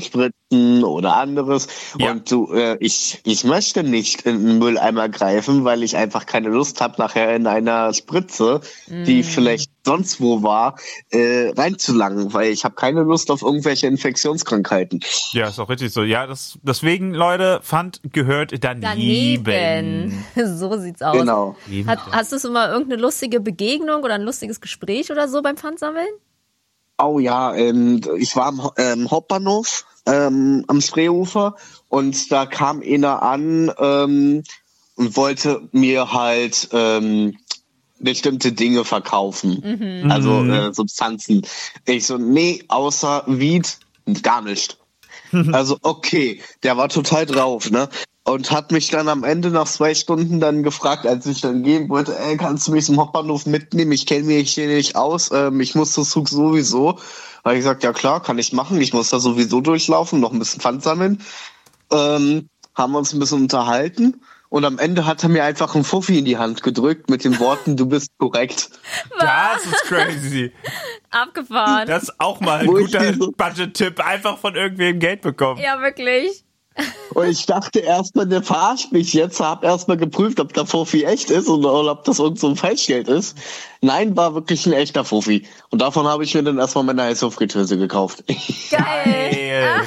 Tüten oder anderes. Ja. Und du, äh, ich, ich möchte nicht in den Mülleimer greifen, weil ich einfach keine Lust habe, nachher in einer Spritze, mm. die vielleicht sonst wo war, äh, reinzulangen, weil ich habe keine Lust auf irgendwelche Infektionskrankheiten. Ja, ist auch richtig so. Ja, das, deswegen, Leute, Pfand gehört daneben. Daneben. So sieht's aus. Genau. Hat, hast du so mal irgendeine lustige Begegnung oder ein lustiges Gespräch oder so beim Pfandsammeln? Oh ja, ähm, ich war am ähm, Hauptbahnhof ähm, am Spreeufer und da kam einer an ähm, und wollte mir halt ähm, bestimmte Dinge verkaufen, Mhm. also äh, Substanzen. Ich so, nee, außer Weed gar nicht. Also okay, der war total drauf, ne? Und hat mich dann am Ende nach zwei Stunden dann gefragt, als ich dann gehen wollte, ey, kannst du mich zum Hauptbahnhof mitnehmen? Ich kenne mich hier nicht aus, ähm, ich muss das Zug sowieso. Habe ich gesagt, ja klar, kann ich machen, ich muss da sowieso durchlaufen, noch ein bisschen Pfand sammeln. Ähm, haben wir uns ein bisschen unterhalten und am Ende hat er mir einfach einen Fuffi in die Hand gedrückt mit den Worten, du bist korrekt. Das ist crazy. Abgefahren. Das ist auch mal ein Wo ich guter diese- Budget-Tipp. Einfach von irgendwem Geld bekommen. Ja, wirklich. Und ich dachte erstmal, der verarscht mich jetzt, hab erstmal geprüft, ob der Fuffi echt ist oder, oder ob das irgend so ein Falschgeld ist. Nein, war wirklich ein echter Fuffi. Und davon habe ich mir dann erstmal meine Eishof-Fritteuse gekauft. Geil. Geil.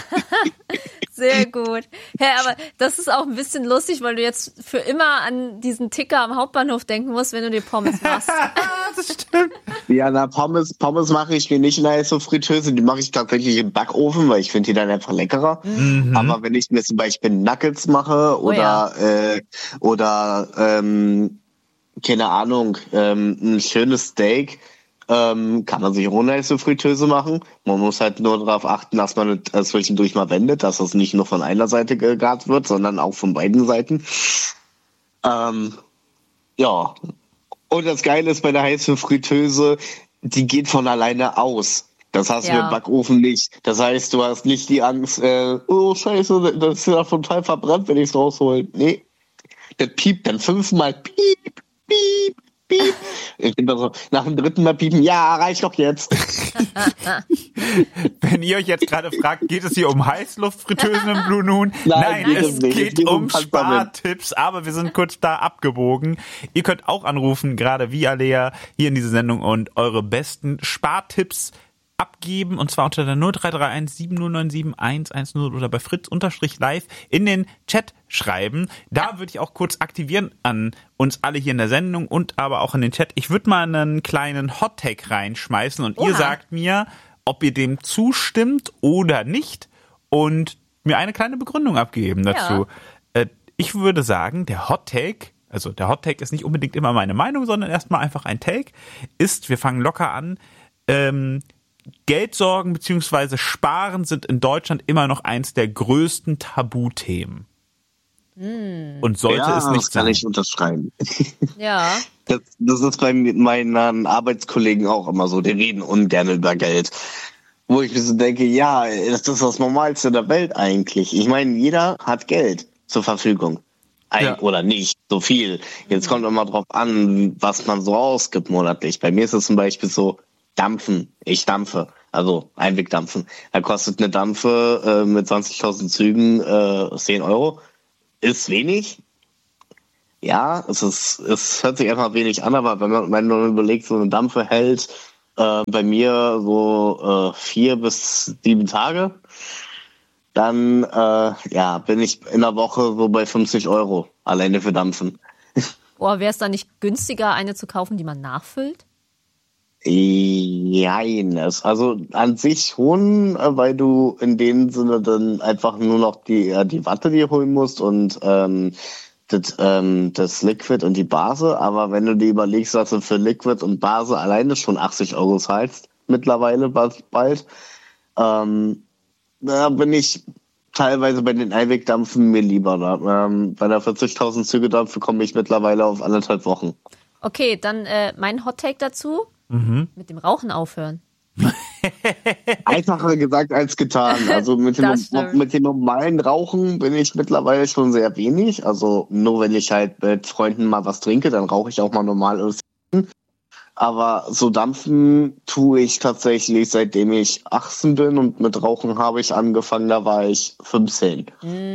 Sehr gut. Hä, aber das ist auch ein bisschen lustig, weil du jetzt für immer an diesen Ticker am Hauptbahnhof denken musst, wenn du dir Pommes machst. Das stimmt. Ja, na, Pommes, Pommes mache ich mir nicht in der Eishof-Fritteuse, die mache ich tatsächlich im Backofen, weil ich finde die dann einfach leckerer. Mhm. Aber wenn ich mir zum Beispiel Nuggets mache oder, Oh ja. äh, oder, ähm, keine Ahnung, ähm, ein schönes Steak, ähm, kann man sich ohne Eishof-Fritteuse machen. Man muss halt nur darauf achten, dass man es zwischendurch mal wendet, dass das nicht nur von einer Seite gegart wird, sondern auch von beiden Seiten. Ähm, ja. Und das Geile ist bei der Eishof-Fritteuse, die geht von alleine aus. Das hast du Ja. im Backofen nicht. Das heißt, du hast nicht die Angst, äh, oh scheiße, das ist ja total verbrannt, wenn ich es raushole. Nee, das piept dann fünfmal. Piep, piep, piep. Ich bin da so, nach dem dritten Mal piepen, ja, reicht doch jetzt. Wenn ihr euch jetzt gerade fragt, geht es hier um Heißluftfritteusen im Blue Moon? Nein, Nein, geht es es nicht. Es geht geht um um Pfandsammeln. Spartipps, aber wir sind kurz da abgebogen. Ihr könnt auch anrufen, gerade wie Alea, hier in diese Sendung und eure besten Spartipps abgeben, und zwar unter der null drei drei eins sieben null neun sieben eins eins null oder bei fritz-live in den Chat schreiben. Da würde ich auch kurz aktivieren an uns alle hier in der Sendung und aber auch in den Chat. Ich würde mal einen kleinen Hot-Take reinschmeißen und Oha. ihr sagt mir, ob ihr dem zustimmt oder nicht und mir eine kleine Begründung abgeben dazu. Äh, ich würde sagen, der Hot-Take, also der Hot-Take ist nicht unbedingt immer meine Meinung, sondern erstmal einfach ein Take, ist, wir fangen locker an, ähm, Geldsorgen bzw. Sparen sind in Deutschland immer noch eins der größten Tabuthemen. Und sollte ja, es nicht das kann sein. ich unterschreiben. Ja. Das, das ist bei meinen Arbeitskollegen auch immer so. Die reden ungern über Geld. Wo ich mir so denke, ja, das ist das Normalste der Welt eigentlich. Ich meine, jeder hat Geld zur Verfügung. Ein, Ja. Oder nicht so viel. Jetzt kommt immer drauf an, was man so ausgibt monatlich. Bei mir ist es zum Beispiel so, Dampfen. Ich dampfe. Also Einwegdampfen. Da kostet eine Dampfe äh, mit zwanzigtausend Zügen äh, zehn Euro. Ist wenig. Ja, es ist, es hört sich einfach wenig an, aber wenn man, wenn man überlegt, so eine Dampfe hält äh, bei mir so äh, vier bis sieben Tage, dann äh, ja, bin ich in der Woche so bei fünfzig Euro alleine für Dampfen. Boah, wäre es dann nicht günstiger, eine zu kaufen, die man nachfüllt? Jein, es, also an sich schon, äh, weil du in dem Sinne dann einfach nur noch die, äh, die Watte dir holen musst und ähm, das, ähm, das Liquid und die Base, aber wenn du dir überlegst, dass du für Liquid und Base alleine schon achtzig Euro zahlst, mittlerweile bald, bald ähm, da bin ich teilweise bei den Einwegdampfen mir lieber. Da. Ähm, bei der vierzigtausend Züge Dampfe komme ich mittlerweile auf anderthalb Wochen. Okay, dann äh, mein Hot-Take dazu. Mhm. Mit dem Rauchen aufhören. Einfacher gesagt als getan. Also mit dem, Das stimmt. mit dem normalen Rauchen bin ich mittlerweile schon sehr wenig. Also nur wenn ich halt mit Freunden mal was trinke, dann rauche ich auch mal normal. Aber so dampfen tue ich tatsächlich, seitdem ich achtzehn bin, und mit Rauchen habe ich angefangen, da war ich fünfzehn.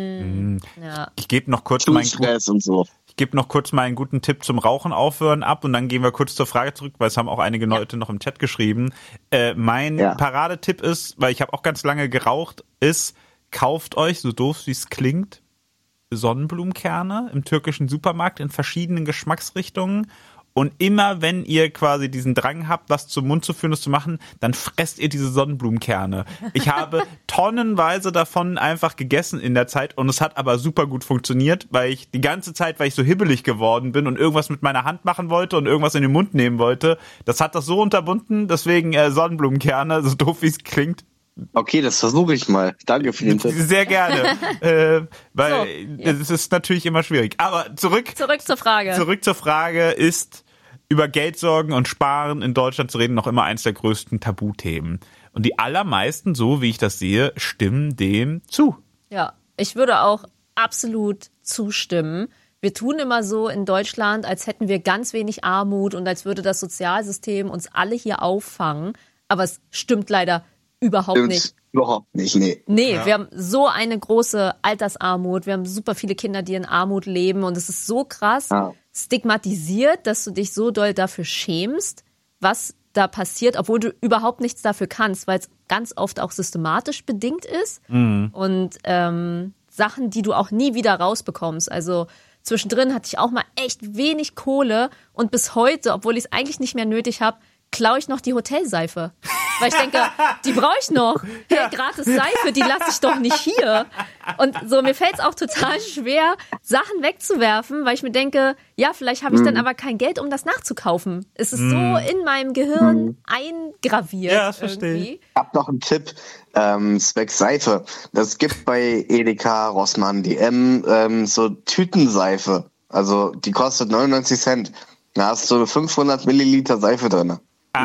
Mm. Ja. Ich gebe noch kurz meinen Stress und so. Ich gebe noch kurz mal einen guten Tipp zum Rauchen aufhören ab und dann gehen wir kurz zur Frage zurück, weil es haben auch einige Leute ja. noch im Chat geschrieben. Äh, mein ja. Paradetipp ist, weil ich habe auch ganz lange geraucht, ist, kauft euch, so doof wie es klingt, Sonnenblumenkerne im türkischen Supermarkt in verschiedenen Geschmacksrichtungen. Und immer, wenn ihr quasi diesen Drang habt, was zum Mund zu führen, das zu machen, dann fresst ihr diese Sonnenblumenkerne. Ich habe tonnenweise davon einfach gegessen in der Zeit und es hat aber super gut funktioniert, weil ich die ganze Zeit, weil ich so hibbelig geworden bin und irgendwas mit meiner Hand machen wollte und irgendwas in den Mund nehmen wollte, das hat das so unterbunden, deswegen äh, Sonnenblumenkerne, so doof wie es klingt. Okay, das versuche ich mal. Danke für den Tipp. Sehr gerne, äh, weil es so, ist natürlich immer schwierig. Aber zurück, zurück zur Frage. Zurück zur Frage ist, über Geldsorgen und Sparen in Deutschland zu reden, noch immer eins der größten Tabuthemen. Und die allermeisten, so wie ich das sehe, stimmen dem zu. Ja, ich würde auch absolut zustimmen. Wir tun immer so in Deutschland, als hätten wir ganz wenig Armut und als würde das Sozialsystem uns alle hier auffangen. Aber es stimmt leider überhaupt Stimmt's nicht. Überhaupt nicht, nee. Nee, ja. wir haben so eine große Altersarmut. Wir haben super viele Kinder, die in Armut leben. Und es ist so krass ja. stigmatisiert, dass du dich so doll dafür schämst, was da passiert, obwohl du überhaupt nichts dafür kannst, weil es ganz oft auch systematisch bedingt ist. Mhm. Und ähm, Sachen, die du auch nie wieder rausbekommst. Also zwischendrin hatte ich auch mal echt wenig Kohle. Und bis heute, obwohl ich es eigentlich nicht mehr nötig habe, klaue ich noch die Hotelseife. Weil ich denke, die brauche ich noch. Hey, ja. gratis Seife, die lasse ich doch nicht hier. Und so, mir fällt es auch total schwer, Sachen wegzuwerfen, weil ich mir denke, ja, vielleicht habe ich mm. dann aber kein Geld, um das nachzukaufen. Es ist mm. so in meinem Gehirn mm. eingraviert. Ja, das verstehe ich. Ich habe noch einen Tipp, ähm, zwecks Seife. Das gibt bei Edeka, Rossmann, D M ähm, so Tütenseife. Also die kostet neunundneunzig Cent. Da hast du fünfhundert Milliliter Seife drin.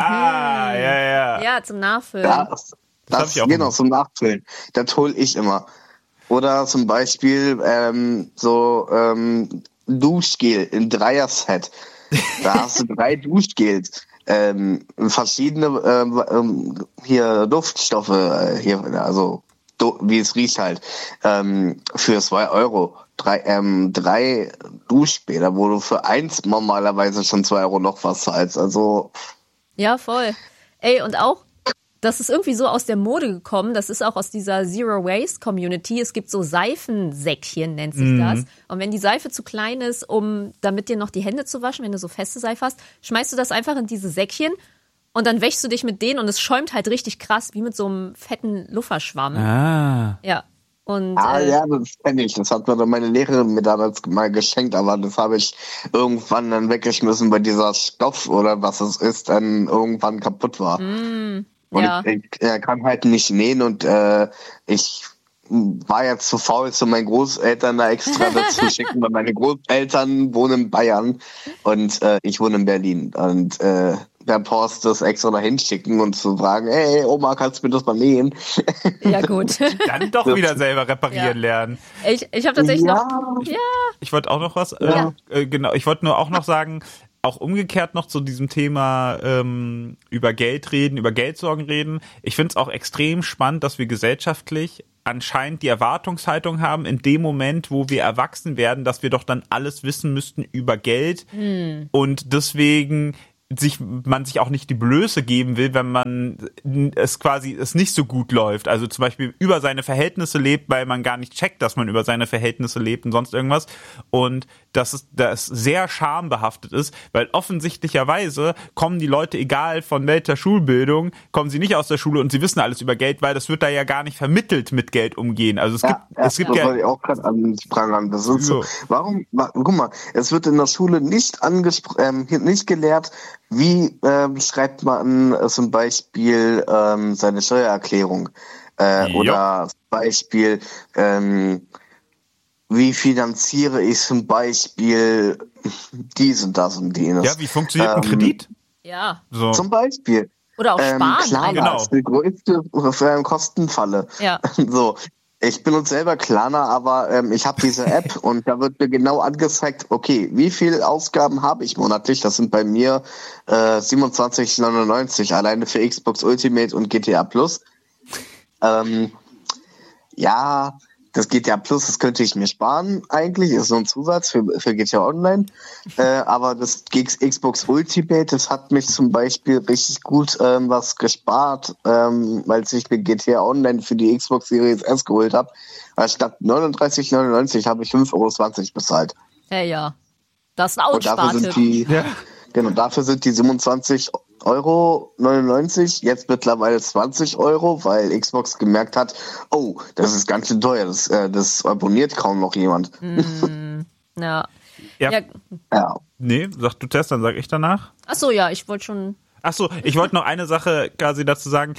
Ah, ja, ja. Ja, zum Nachfüllen. Ja, das, das, das hab ich auch genau, gemacht. zum Nachfüllen. Das hole ich immer. Oder zum Beispiel ähm, so ähm, Duschgel in Dreier-Set. Da hast du drei Duschgels. Ähm, verschiedene ähm, ähm, hier Duftstoffe, äh, hier, also do, wie es riecht halt, ähm, für zwei Euro. Drei, ähm, drei Duschbäder, wo du für eins normalerweise schon zwei Euro noch was zahlst. Also ja, voll. Ey, und auch, das ist irgendwie so aus der Mode gekommen, das ist auch aus dieser Zero-Waste-Community. Es gibt so Seifensäckchen, nennt sich Mhm. das. Und wenn die Seife zu klein ist, um damit dir noch die Hände zu waschen, wenn du so feste Seife hast, schmeißt du das einfach in diese Säckchen und dann wäschst du dich mit denen und es schäumt halt richtig krass, wie mit so einem fetten Lufferschwamm. Ah. Ja. Und, ah äh, ja, das kenne ich. Das hat mir dann meine Lehrerin mir damals mal geschenkt, aber das habe ich irgendwann dann weggeschmissen, weil dieser Stoff oder was es ist, dann irgendwann kaputt war. Mm, und ja. ich, ich äh, kann halt nicht nähen und äh, ich war jetzt zu faul, zu meinen Großeltern da extra dazu schicken, weil meine Großeltern wohnen in Bayern und äh, ich wohne in Berlin. Und äh, der Post das extra dahin schicken und zu fragen, hey Oma, kannst du mir das mal nähen? Ja, gut. Dann doch wieder selber reparieren Ja. lernen. Ich, ich habe tatsächlich Ja. noch... Ja. Ich wollte auch noch was, Ja. äh, äh, genau, ich wollte nur auch noch sagen, auch umgekehrt noch zu diesem Thema ähm, über Geld reden, über Geldsorgen reden. Ich finde es auch extrem spannend, dass wir gesellschaftlich anscheinend die Erwartungshaltung haben, in dem Moment, wo wir erwachsen werden, dass wir doch dann alles wissen müssten über Geld Hm. und deswegen sich man sich auch nicht die Blöße geben will, wenn man es quasi es nicht so gut läuft. Also zum Beispiel über seine Verhältnisse lebt, weil man gar nicht checkt, dass man über seine Verhältnisse lebt und sonst irgendwas. Und dass es das sehr schambehaftet ist, weil offensichtlicherweise kommen die Leute, egal von welcher Schulbildung, kommen sie nicht aus der Schule und sie wissen alles über Geld, weil das wird da ja gar nicht vermittelt, mit Geld umgehen. Also es Ja, gibt ja, es gibt das ja wollte ich auch gerade ansprangern. Das ist so. So. Warum, wa- guck mal, es wird in der Schule nicht angespr- ähm, hier nicht gelehrt, wie ähm, schreibt man äh, zum Beispiel ähm, seine Steuererklärung äh, Ja. oder zum Beispiel ähm, wie finanziere ich zum Beispiel dies und das und jenes. ja, wie funktioniert ein Ähm, Kredit? Ja. So. Zum Beispiel. Oder auch Ähm, sparen. klar, einfach. Genau. das ist die größte äh, Kostenfalle. Ja. So, Ich benutze selber Klarna, aber ähm, ich habe diese App und da wird mir genau angezeigt, okay, wie viel Ausgaben habe ich monatlich? Das sind bei mir äh, siebenundzwanzig neunundneunzig alleine für Xbox Ultimate und G T A Plus. Ähm, ja, das G T A Plus, das könnte ich mir sparen eigentlich, ist so ein Zusatz für, für G T A Online. Äh, aber das Xbox Ultimate, das hat mich zum Beispiel richtig gut ähm, was gespart, ähm, weil ich mir G T A Online für die Xbox Series S geholt habe. Weil statt neununddreißig neunundneunzig habe ich fünf Euro zwanzig bezahlt. Hey, ja. Das ist ein Und dafür sind die, Ja. genau, dafür sind die siebenundzwanzig Euro neunundneunzig, jetzt mittlerweile zwanzig Euro, weil Xbox gemerkt hat, oh, das ist ganz schön teuer, das, äh, das abonniert kaum noch jemand. Mm, ja. Ja. ja. Ja. Nee, sag du Test, dann sag ich danach. Ach so, ja, ich wollte schon. Ach so, ich wollte noch eine Sache quasi dazu sagen,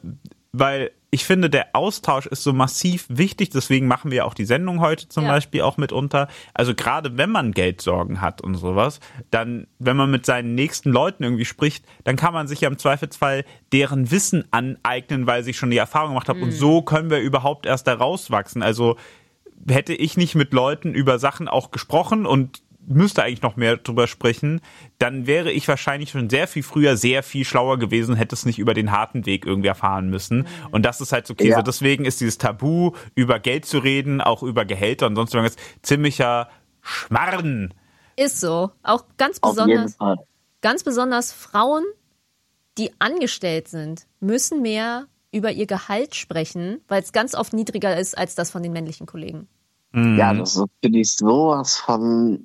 weil ich finde, der Austausch ist so massiv wichtig, deswegen machen wir auch die Sendung heute zum Ja. Beispiel auch mitunter. Also gerade wenn man Geldsorgen hat und sowas, dann, wenn man mit seinen nächsten Leuten irgendwie spricht, dann kann man sich ja im Zweifelsfall deren Wissen aneignen, weil sie schon die Erfahrung gemacht haben. Mhm. Und so können wir überhaupt erst da rauswachsen. Also hätte ich nicht mit Leuten über Sachen auch gesprochen und müsste eigentlich noch mehr drüber sprechen, dann wäre ich wahrscheinlich schon sehr viel früher sehr viel schlauer gewesen, hätte es nicht über den harten Weg irgendwie erfahren müssen. Und das ist halt so Käse. Ja. Deswegen ist dieses Tabu, über Geld zu reden, auch über Gehälter und sonst irgendwas, ziemlicher Schmarrn. Ist so. Auch ganz Auf jeden besonders, Fall. ganz besonders Frauen, die angestellt sind, müssen mehr über ihr Gehalt sprechen, weil es ganz oft niedriger ist als das von den männlichen Kollegen. Ja, das ist, finde ich, sowas von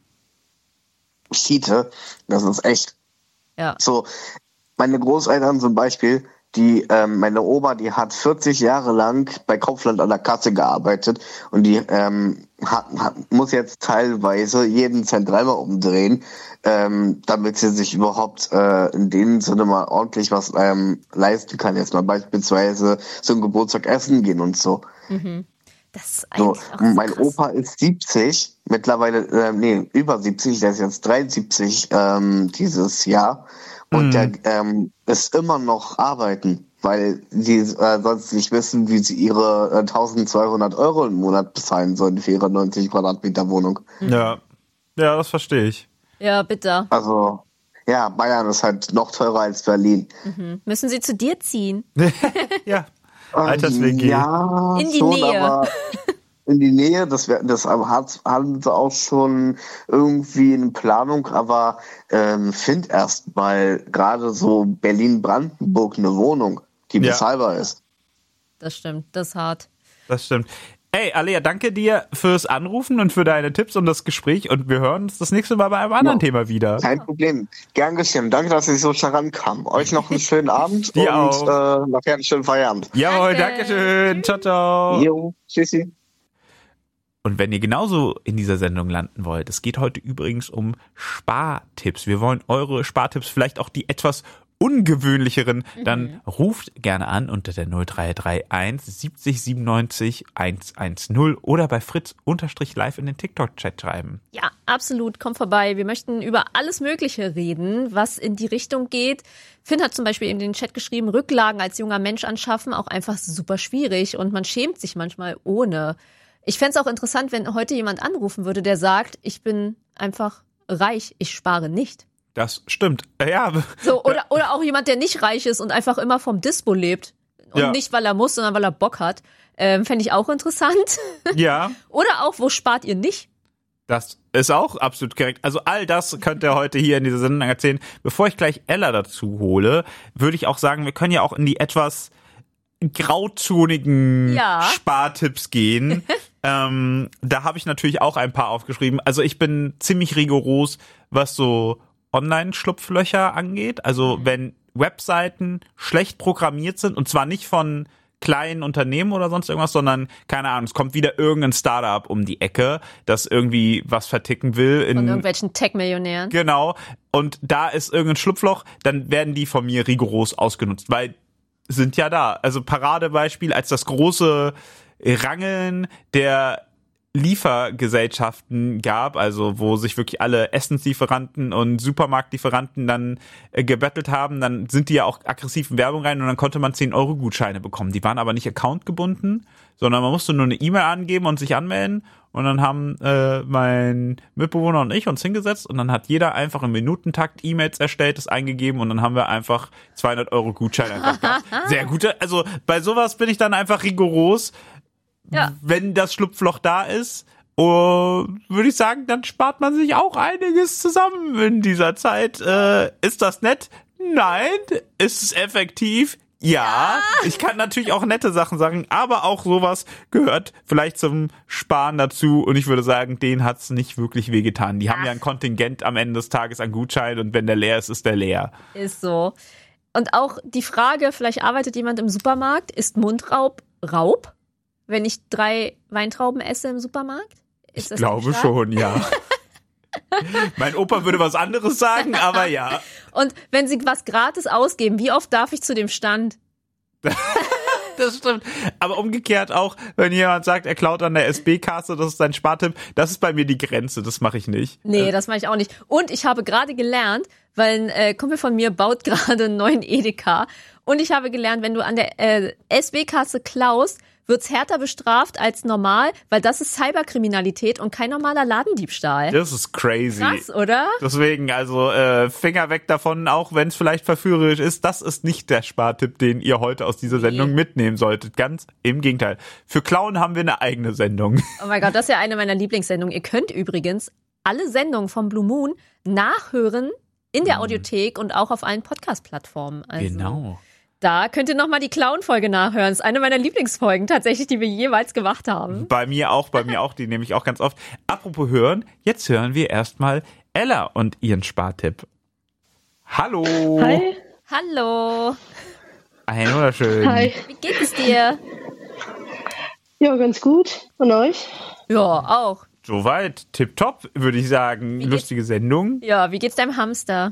Schiete. Das ist echt Ja. so. Meine Großeltern zum Beispiel, die, ähm, meine Oma, die hat vierzig Jahre lang bei Kaufland an der Kasse gearbeitet und die ähm, hat, hat, muss jetzt teilweise jeden Cent dreimal umdrehen, ähm, damit sie sich überhaupt äh, in dem Sinne mal ordentlich was ähm, leisten kann. Jetzt mal beispielsweise zum Geburtstag essen gehen und so. Das ist So, eigentlich auch so mein krass. Opa ist siebzig, mittlerweile, äh, nee, über siebzig, der ist jetzt dreiundsiebzig ähm, dieses Jahr und der ähm, ist immer noch arbeiten, weil die äh, sonst nicht wissen, wie sie ihre äh, eintausendzweihundert Euro im Monat bezahlen sollen für ihre neunzig Quadratmeter Wohnung. Ja. Ja, das verstehe ich. Ja, bitte. Also, ja, Bayern ist halt noch teurer als Berlin. Müssen sie zu dir ziehen? Ja. Alters-W G. Ja, In die schon, Nähe. aber in die Nähe, das, wär, das hat, haben sie auch schon irgendwie in Planung, aber ähm, find erst mal gerade so Berlin-Brandenburg eine Wohnung, die Ja. bezahlbar ist. Das stimmt, das ist hart. Das stimmt. Ey, Alea, danke dir fürs Anrufen und für deine Tipps und das Gespräch und wir hören uns das nächste Mal bei einem anderen Ja. Thema wieder. Kein Problem. Gern geschehen. Danke, dass ich so schnell rankam. Euch noch einen schönen Abend Dir und auch. Äh, nachher einen schönen Feierabend. Jawohl, Danke. danke schön. Ciao, ciao. Jo, tschüssi. Und wenn ihr genauso in dieser Sendung landen wollt, es geht heute übrigens um Spartipps. Wir wollen eure Spartipps, vielleicht auch die etwas ungewöhnlicheren, dann ruft gerne an unter der null drei drei eins siebzig siebenundneunzig hundertzehn oder bei Fritz unterstrich live in den TikTok-Chat schreiben. Ja, absolut. Kommt vorbei. Wir möchten über alles Mögliche reden, was in die Richtung geht. Finn hat zum Beispiel in den Chat geschrieben, Rücklagen als junger Mensch anschaffen, auch einfach super schwierig und man schämt sich manchmal ohne. Ich fände es auch interessant, wenn heute jemand anrufen würde, der sagt, ich bin einfach reich, ich spare nicht. Das stimmt. Ja, So, oder, oder auch jemand, der nicht reich ist und einfach immer vom Dispo lebt. Und Ja. nicht, weil er muss, sondern weil er Bock hat. Ähm, fände ich auch interessant. ja. Oder auch, wo spart ihr nicht? Das ist auch absolut korrekt. Also all das könnt ihr heute hier in dieser Sendung erzählen. Bevor ich gleich Ella dazu hole, würde ich auch sagen, wir können ja auch in die etwas grauzonigen Ja. Spartipps gehen. ähm, da habe ich natürlich auch ein paar aufgeschrieben. Also ich bin ziemlich rigoros, was so Online-Schlupflöcher angeht. Also wenn Webseiten schlecht programmiert sind und zwar nicht von kleinen Unternehmen oder sonst irgendwas, sondern, keine Ahnung, es kommt wieder irgendein Startup um die Ecke, das irgendwie was verticken will. In, Von irgendwelchen Tech-Millionären. Genau. Und da ist irgendein Schlupfloch, dann werden die von mir rigoros ausgenutzt, weil sind ja da. Also Paradebeispiel als das große Rangeln der Liefergesellschaften gab, also wo sich wirklich alle Essenslieferanten und Supermarktlieferanten dann äh, gebettelt haben, dann sind die ja auch aggressiv in Werbung rein und dann konnte man zehn Euro Gutscheine bekommen. Die waren aber nicht accountgebunden, sondern man musste nur eine E-Mail angeben und sich anmelden und dann haben äh, mein Mitbewohner und ich uns hingesetzt und dann hat jeder einfach im Minutentakt E-Mails erstellt, das eingegeben und dann haben wir einfach zweihundert Euro Gutscheine einfach gehabt. Sehr gute, also bei sowas bin ich dann einfach rigoros. Ja. Wenn das Schlupfloch da ist, oh, würde ich sagen, dann spart man sich auch einiges zusammen in dieser Zeit. Äh, ist das nett? Nein. Ist es effektiv? Ja. ja. Ich kann natürlich auch nette Sachen sagen, aber auch sowas gehört vielleicht zum Sparen dazu und ich würde sagen, denen hat's nicht wirklich wehgetan. Die Ach. haben ja ein Kontingent am Ende des Tages an Gutscheinen und wenn der leer ist, ist der leer. Ist so. Und auch die Frage, vielleicht arbeitet jemand im Supermarkt, ist Mundraub Raub? Wenn ich drei Weintrauben esse im Supermarkt? Ist ich das glaube schon, ja. Mein Opa würde was anderes sagen, aber ja. Und wenn Sie was gratis ausgeben, wie oft darf ich zu dem Stand? Das stimmt. Aber umgekehrt auch, wenn jemand sagt, er klaut an der S B-Kasse, das ist sein Spartipp, das ist bei mir die Grenze, das mache ich nicht. Nee, das mache ich auch nicht. Und ich habe gerade gelernt, weil ein äh, Kumpel von mir baut gerade einen neuen Edeka und ich habe gelernt, wenn du an der äh, S B-Kasse klaust, wird's härter bestraft als normal, weil das ist Cyberkriminalität und kein normaler Ladendiebstahl. Das ist crazy. Krass, oder? Deswegen, also äh, Finger weg davon, auch wenn es vielleicht verführerisch ist. Das ist nicht der Spartipp, den ihr heute aus dieser Sendung nee. mitnehmen solltet. Ganz im Gegenteil. Für Clown haben wir eine eigene Sendung. Oh mein Gott, das ist ja eine meiner Lieblingssendungen. Ihr könnt übrigens alle Sendungen vom Blue Moon nachhören in der Audiothek und auch auf allen Podcast-Plattformen. Also Genau. Da könnt ihr nochmal die Clown-Folge nachhören. Das ist eine meiner Lieblingsfolgen tatsächlich, die wir jeweils gemacht haben. Bei mir auch, bei mir auch. Die nehme ich auch ganz oft. Apropos hören, jetzt hören wir erstmal Ella und ihren Spartipp. Hallo. Hi. Hallo. Ein wunderschön. Hi. Wie geht es dir? Ja, ganz gut. Und euch? Ja, auch. Soweit. Tipptopp, würde ich sagen. Lustige Sendung. Ja, wie geht's deinem Hamster?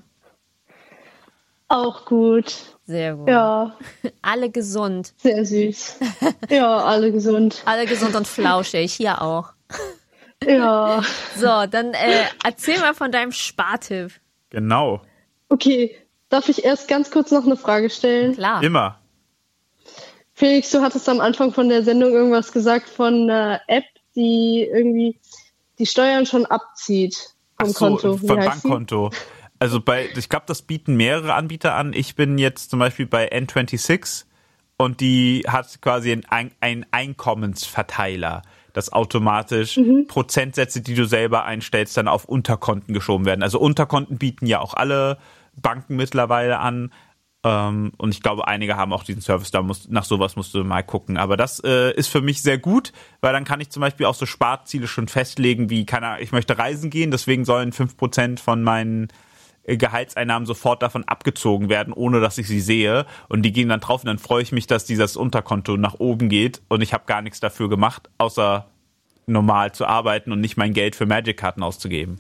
Auch gut. Sehr gut. Ja. Alle gesund. Sehr süß. Ja, alle gesund. Alle gesund und flauschig, hier auch. Ja. So, dann äh, erzähl mal von deinem Spartipp. Genau. Okay, darf ich erst ganz kurz noch eine Frage stellen? Klar. Immer. Felix, du hattest am Anfang von der Sendung irgendwas gesagt von einer App, die irgendwie die Steuern schon abzieht vom Ach so, Konto. Wie vom heißt Bankkonto. Die? Also bei, ich glaube, das bieten mehrere Anbieter an. Ich bin jetzt zum Beispiel bei N sechsundzwanzig und die hat quasi einen ein Einkommensverteiler, dass automatisch mhm. Prozentsätze, die du selber einstellst, dann auf Unterkonten geschoben werden. Also Unterkonten bieten ja auch alle Banken mittlerweile an. Ähm, und ich glaube, einige haben auch diesen Service, da musst, nach sowas musst du mal gucken. Aber das äh, ist für mich sehr gut, weil dann kann ich zum Beispiel auch so Sparziele schon festlegen, wie, keine Ahnung, ich möchte reisen gehen, deswegen sollen fünf Prozent von meinen Gehaltseinnahmen sofort davon abgezogen werden, ohne dass ich sie sehe. Und die gehen dann drauf und dann freue ich mich, dass dieses Unterkonto nach oben geht und ich habe gar nichts dafür gemacht, außer normal zu arbeiten und nicht mein Geld für Magic-Karten auszugeben.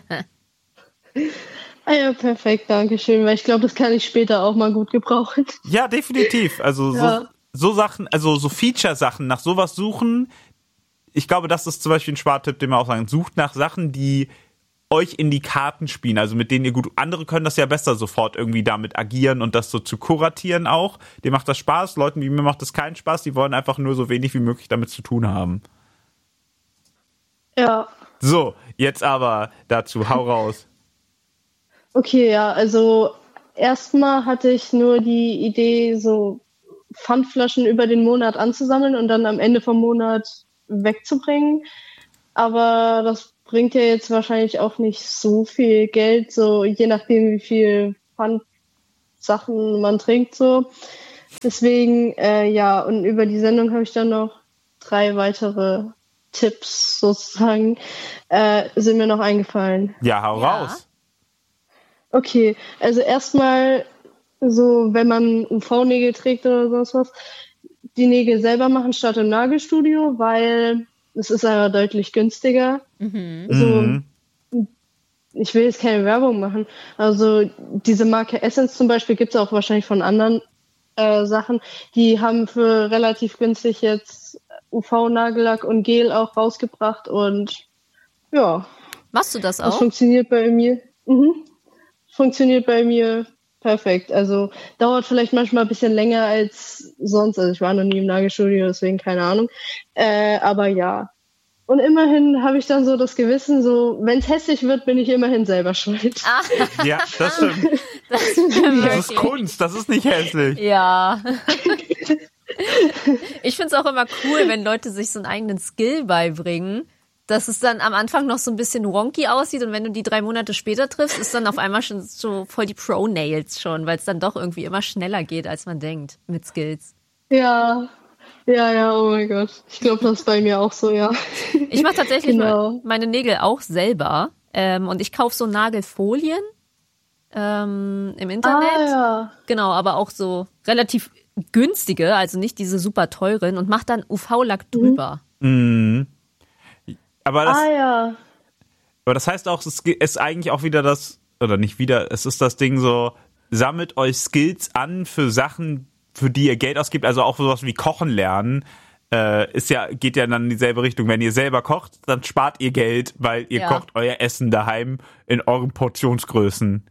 Ah ja, perfekt, danke schön, weil ich glaube, das kann ich später auch mal gut gebrauchen. Ja, definitiv. Also ja. so, so Sachen, also so Feature-Sachen, nach sowas suchen. Ich glaube, das ist zum Beispiel ein Spartipp, den wir auch sagen. Sucht nach Sachen, die euch in die Karten spielen, also mit denen ihr gut, andere können das ja besser sofort irgendwie damit agieren und das so zu kuratieren auch. Dir macht das Spaß, Leuten wie mir macht das keinen Spaß, die wollen einfach nur so wenig wie möglich damit zu tun haben. Ja. So, jetzt aber dazu, hau raus. Okay, ja, also erstmal hatte ich nur die Idee, so Pfandflaschen über den Monat anzusammeln und dann am Ende vom Monat wegzubringen, aber das bringt ja jetzt wahrscheinlich auch nicht so viel Geld, so je nachdem, wie viel Pfandsachen man trinkt, so. Deswegen, äh, ja, und über die Sendung habe ich dann noch drei weitere Tipps sozusagen, äh, sind mir noch eingefallen. Ja, hau ja. raus. Okay, also erstmal so, wenn man U V-Nägel trägt oder sonst was, die Nägel selber machen statt im Nagelstudio, weil es ist aber deutlich günstiger. Mhm. So, mhm. Ich will jetzt keine Werbung machen. Also diese Marke Essence zum Beispiel gibt es auch wahrscheinlich von anderen äh, Sachen. Die haben für relativ günstig jetzt U V-Nagellack und Gel auch rausgebracht und ja. Machst du das Das auch? funktioniert bei mir. Mhm. Funktioniert bei mir perfekt. Also dauert vielleicht manchmal ein bisschen länger als sonst. Also ich war noch nie im Nagelstudio, deswegen keine Ahnung. Äh, aber ja. Und immerhin habe ich dann so das Gewissen, so wenn es hässlich wird, bin ich immerhin selber schuld. Ah, Ja, das stimmt. das stimmt Das ist wirklich. Kunst, das ist nicht hässlich. Ja. Ich find's auch immer cool, wenn Leute sich so einen eigenen Skill beibringen, dass es dann am Anfang noch so ein bisschen wonky aussieht und wenn du die drei Monate später triffst, ist dann auf einmal schon so voll die Pro-Nails schon, weil es dann doch irgendwie immer schneller geht, als man denkt mit Skills. Ja, ja, ja, oh mein Gott. Ich glaube, das ist bei mir auch so, ja. Ich mache tatsächlich Genau. meine Nägel auch selber ähm, und ich kaufe so Nagelfolien ähm, im Internet. Ah, ja. Genau, aber auch so relativ günstige, also nicht diese super teuren und mach dann U V-Lack drüber. Mhm. Aber das, Ah, ja. aber das heißt auch, es ist eigentlich auch wieder das, oder nicht wieder, es ist das Ding so, sammelt euch Skills an für Sachen, für die ihr Geld ausgibt, also auch sowas wie Kochen lernen, äh, ist ja, geht ja dann in dieselbe Richtung. Wenn ihr selber kocht, dann spart ihr Geld, weil ihr Ja. kocht euer Essen daheim in euren Portionsgrößen.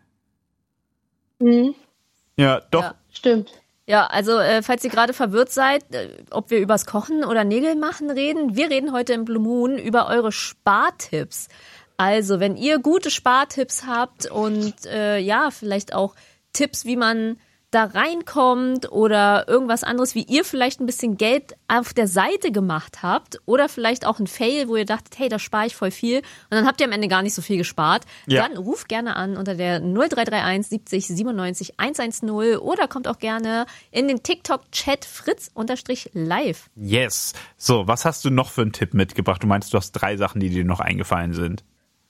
Mhm. Ja, doch. Ja. Stimmt. Ja, also äh, falls ihr gerade verwirrt seid, äh, ob wir übers Kochen oder Nägel machen reden, wir reden heute im Blue Moon über eure Spartipps. Also wenn ihr gute Spartipps habt und äh, ja, vielleicht auch Tipps, wie man da reinkommt oder irgendwas anderes, wie ihr vielleicht ein bisschen Geld auf der Seite gemacht habt oder vielleicht auch ein Fail, wo ihr dachtet, hey, da spare ich voll viel und dann habt ihr am Ende gar nicht so viel gespart, Ja. dann ruft gerne an unter der null drei drei eins siebzig siebenundneunzig hundertzehn oder kommt auch gerne in den TikTok-Chat fritz-live. Yes. So, was hast du noch für einen Tipp mitgebracht? Du meinst, du hast drei Sachen, die dir noch eingefallen sind.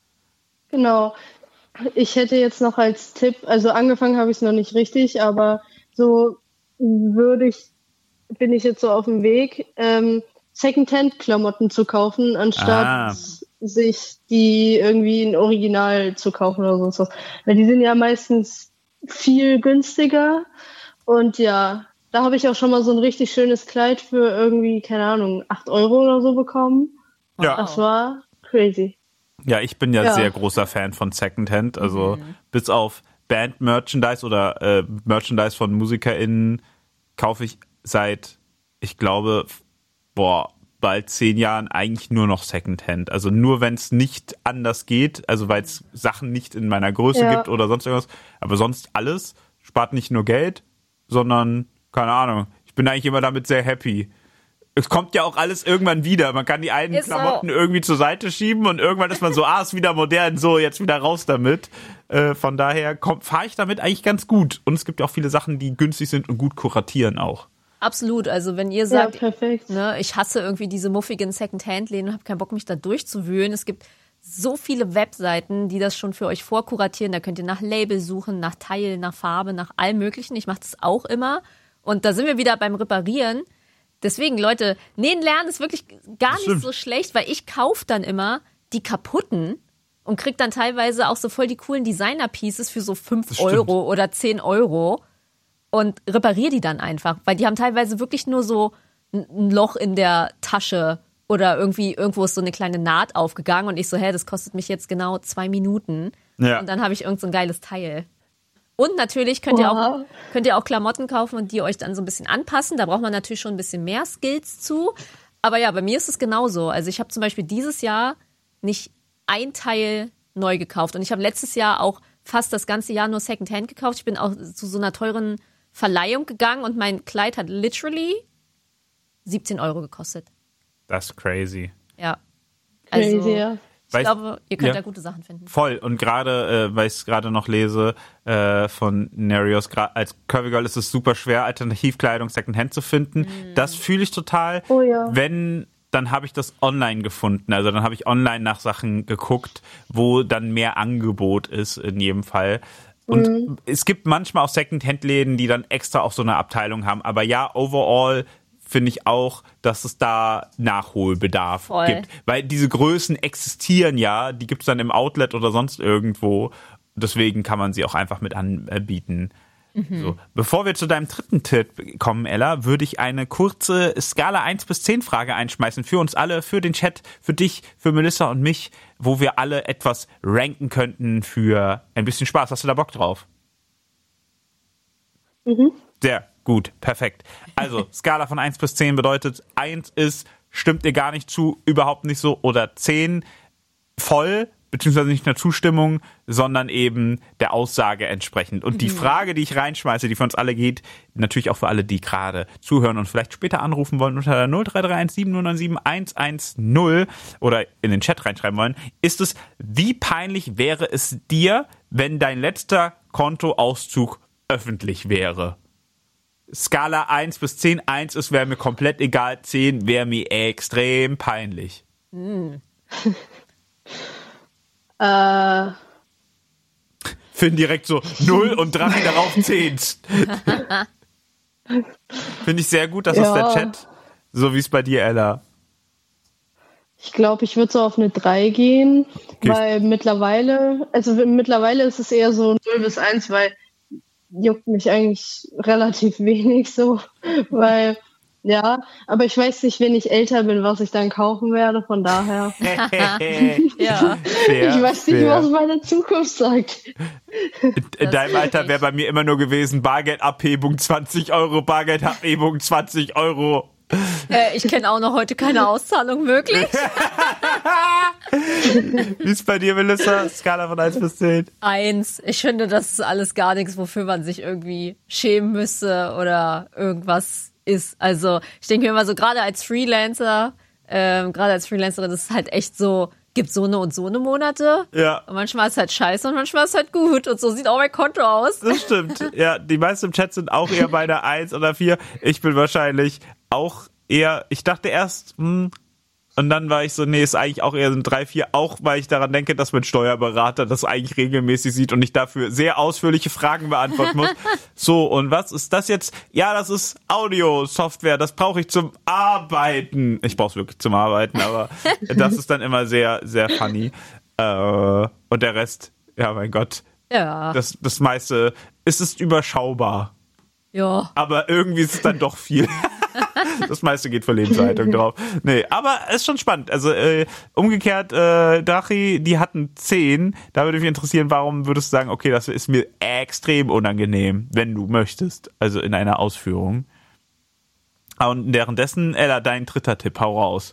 Genau. Ich hätte jetzt noch als Tipp, also angefangen habe ich es noch nicht richtig, aber so würde ich, bin ich jetzt so auf dem Weg, ähm, Secondhand-Klamotten zu kaufen, anstatt Ah. sich die irgendwie in Original zu kaufen oder sonst was. Weil die sind ja meistens viel günstiger und ja, da habe ich auch schon mal so ein richtig schönes Kleid für irgendwie, keine Ahnung, acht Euro oder so bekommen. Ja. Das war crazy. Ja, ich bin ja, Ja. sehr großer Fan von Secondhand, also bis auf Band-Merchandise oder äh, Merchandise von MusikerInnen kaufe ich seit, ich glaube, boah, bald zehn Jahren eigentlich nur noch Secondhand. Also nur, wenn es nicht anders geht, also weil es Sachen nicht in meiner Größe Ja. gibt oder sonst irgendwas, aber sonst alles, spart nicht nur Geld, sondern, keine Ahnung, ich bin eigentlich immer damit sehr happy. Es kommt ja auch alles irgendwann wieder. Man kann die einen Ist so. Klamotten irgendwie zur Seite schieben und irgendwann ist man so, ah, ist wieder modern, so, jetzt wieder raus damit. Äh, von daher fahre ich damit eigentlich ganz gut. Und es gibt ja auch viele Sachen, die günstig sind und gut kuratieren auch. Absolut, also wenn ihr Ja, sagt, perfekt. ne, ich hasse irgendwie diese muffigen Second-Hand-Läden und habe keinen Bock, mich da durchzuwühlen. Es gibt so viele Webseiten, die das schon für euch vorkuratieren. Da könnt ihr nach Label suchen, nach Teil, nach Farbe, nach allem Möglichen. Ich mache das auch immer. Und da sind wir wieder beim Reparieren. Deswegen, Leute, nähen lernen ist wirklich gar Das nicht stimmt. so schlecht, weil ich kaufe dann immer die kaputten und krieg dann teilweise auch so voll die coolen Designer-Pieces für so fünf Das stimmt. Euro oder zehn Euro und repariere die dann einfach, weil die haben teilweise wirklich nur so ein ein Loch in der Tasche oder irgendwie irgendwo ist so eine kleine Naht aufgegangen und ich so, hä, das kostet mich jetzt genau zwei Minuten Ja. und dann habe ich irgend so ein geiles Teil. Und natürlich könnt ihr, auch, Wow. könnt ihr auch Klamotten kaufen und die euch dann so ein bisschen anpassen. Da braucht man natürlich schon ein bisschen mehr Skills zu. Aber ja, bei mir ist es genauso. Also ich habe zum Beispiel dieses Jahr nicht ein Teil neu gekauft. Und ich habe letztes Jahr auch fast das ganze Jahr nur Secondhand gekauft. Ich bin auch zu so einer teuren Verleihung gegangen und mein Kleid hat literally siebzehn Euro gekostet. Das ist crazy. Ja. Also, Crazy, ja. ich Weißt- glaube, ihr könnt ja. da gute Sachen finden. Voll. Und gerade, äh, weil ich es gerade noch lese, äh, von Nerios, gra- als Curvy Girl ist es super schwer, Alternativkleidung Secondhand zu finden. Das fühle ich total. Oh ja. Wenn, dann habe ich das online gefunden. Also dann habe ich online nach Sachen geguckt, wo dann mehr Angebot ist in jedem Fall. Und es gibt manchmal auch Secondhand-Läden, die dann extra auch so eine Abteilung haben. Aber ja, overall finde ich auch, dass es da Nachholbedarf Voll. gibt. Weil diese Größen existieren ja, die gibt es dann im Outlet oder sonst irgendwo. Deswegen kann man sie auch einfach mit anbieten. Mhm. So, bevor wir zu deinem dritten Tipp kommen, Ella, würde ich eine kurze Skala eins bis zehn Frage einschmeißen für uns alle, für den Chat, für dich, für Melissa und mich, wo wir alle etwas ranken könnten für ein bisschen Spaß. Hast du da Bock drauf? Mhm. Sehr gut, perfekt. Also, Skala von eins bis zehn bedeutet, eins ist, stimmt dir gar nicht zu, überhaupt nicht so, oder zehn voll, beziehungsweise nicht nur Zustimmung, sondern eben der Aussage entsprechend. Und die Frage, die ich reinschmeiße, die für uns alle geht, natürlich auch für alle, die gerade zuhören und vielleicht später anrufen wollen unter null drei drei eins sieben null neun sieben eins eins null oder in den Chat reinschreiben wollen, ist es, wie peinlich wäre es dir, wenn dein letzter Kontoauszug öffentlich wäre? Skala eins bis zehn. eins ist, wäre mir komplett egal, zehn wäre mir extrem peinlich. Mhm. Äh, Finn direkt so null und Drache darauf zehn. Finde ich sehr gut, das Ja. ist der Chat. So wie es bei dir, Ella. ich glaube, ich würde so auf eine drei gehen, Okay. weil mittlerweile, also mittlerweile ist es eher so null bis eins, weil juckt mich eigentlich relativ wenig so, weil, ja, aber ich weiß nicht, wenn ich älter bin, was ich dann kaufen werde, von daher. Ja. Fair, ich weiß nicht, fair. was meine Zukunft sagt. In Das deinem Alter ist wäre bei mir immer nur gewesen, Bargeldabhebung zwanzig Euro, Bargeldabhebung zwanzig Euro. Äh, ich kenne auch noch heute keine Auszahlung möglich. Wie ist bei dir, Melissa? Skala von eins bis zehn. Eins. Ich finde, das ist alles gar nichts, wofür man sich irgendwie schämen müsste oder irgendwas ist. Also ich denke mir immer so, gerade als Freelancer, ähm, gerade als Freelancerin, das ist halt echt so, gibt so eine und so eine Monate. Ja. Und manchmal ist halt scheiße und manchmal ist halt gut. Und so sieht auch mein Konto aus. Das stimmt. Ja, die meisten im Chat sind auch eher bei der eins oder vier. Ich bin wahrscheinlich auch eher, ich dachte erst, hm, und dann war ich so, nee, ist eigentlich auch eher so ein drei, vier, auch weil ich daran denke, dass mein Steuerberater das eigentlich regelmäßig sieht und ich dafür sehr ausführliche Fragen beantworten muss. So, und was ist das jetzt? Ja, das ist Audio-Software, das brauche ich zum Arbeiten. Ich brauche es wirklich zum Arbeiten, aber das ist dann immer sehr, sehr funny. Äh, und der Rest, ja, mein Gott, Ja. das, das meiste, es ist überschaubar. Ja. Aber irgendwie ist es dann doch viel. Das meiste geht für Lebenserhaltung drauf. Nee, aber es ist schon spannend. Also äh, umgekehrt, äh, Drachi, die hatten zehn. Da würde mich interessieren, warum würdest du sagen, okay, das ist mir extrem unangenehm, wenn du möchtest. Also in einer Ausführung. Und währenddessen, Ella, dein dritter Tipp, hau raus.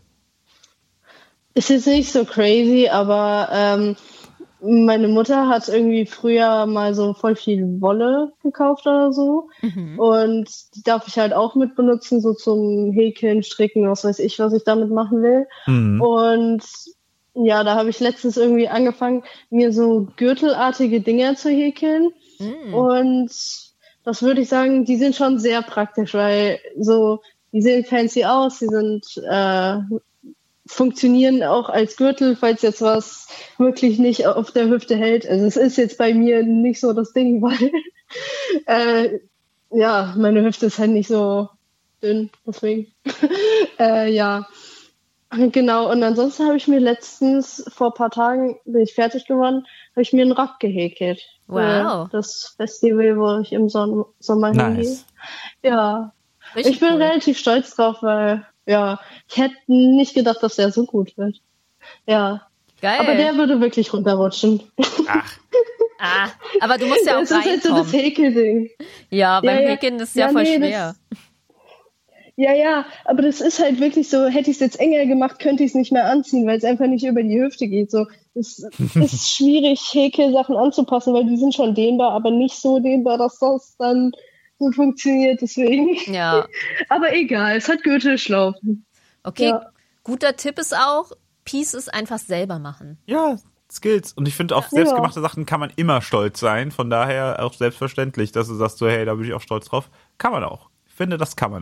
Es ist nicht so crazy, aber ähm, meine Mutter hat irgendwie früher mal so voll viel Wolle gekauft oder so. Mhm. Und die darf ich halt auch mit benutzen, so zum Häkeln, Stricken, was weiß ich, was ich damit machen will. Mhm. Und ja, da habe ich letztens irgendwie angefangen, mir so gürtelartige Dinger zu häkeln. Mhm. Und das würde ich sagen, die sind schon sehr praktisch, weil so, die sehen fancy aus, die sind äh, funktionieren auch als Gürtel, falls jetzt was wirklich nicht auf der Hüfte hält. Also es ist jetzt bei mir nicht so das Ding, weil äh, ja, meine Hüfte ist halt nicht so dünn, deswegen. äh, ja, genau. Und ansonsten habe ich mir letztens, vor ein paar Tagen, bin ich fertig geworden, habe ich mir einen Rock gehäkelt. Wow. Für das Festival, wo ich im Son- Sommer hingehe. Nice. Ja, Richtig ich bin cool. relativ stolz drauf, weil, ja, ich hätte nicht gedacht, dass der so gut wird. Ja. Geil. Aber der würde wirklich runterrutschen. Ach, ah, aber du musst ja auch Das ist halt so das reinkommen. Häkelding. Ja, beim Ja, ja. Häkeln ist ja, Ja, voll nee, das- schwer. Ja, ja, aber das ist halt wirklich so, hätte ich es jetzt enger gemacht, könnte ich es nicht mehr anziehen, weil es einfach nicht über die Hüfte geht. So, es ist schwierig, Häkelsachen anzupassen, weil die sind schon dehnbar, aber nicht so dehnbar, dass das dann so funktioniert, deswegen. Ja. Aber egal, es hat Gürtelschlaufen. Okay, Ja. guter Tipp ist auch, Pieces einfach selber machen. ja, Skills. Und ich finde, auf Ja. selbstgemachte Sachen kann man immer stolz sein. Von daher auch selbstverständlich, dass du sagst so, hey, da bin ich auch stolz drauf. Kann man auch. Ich finde, das kann man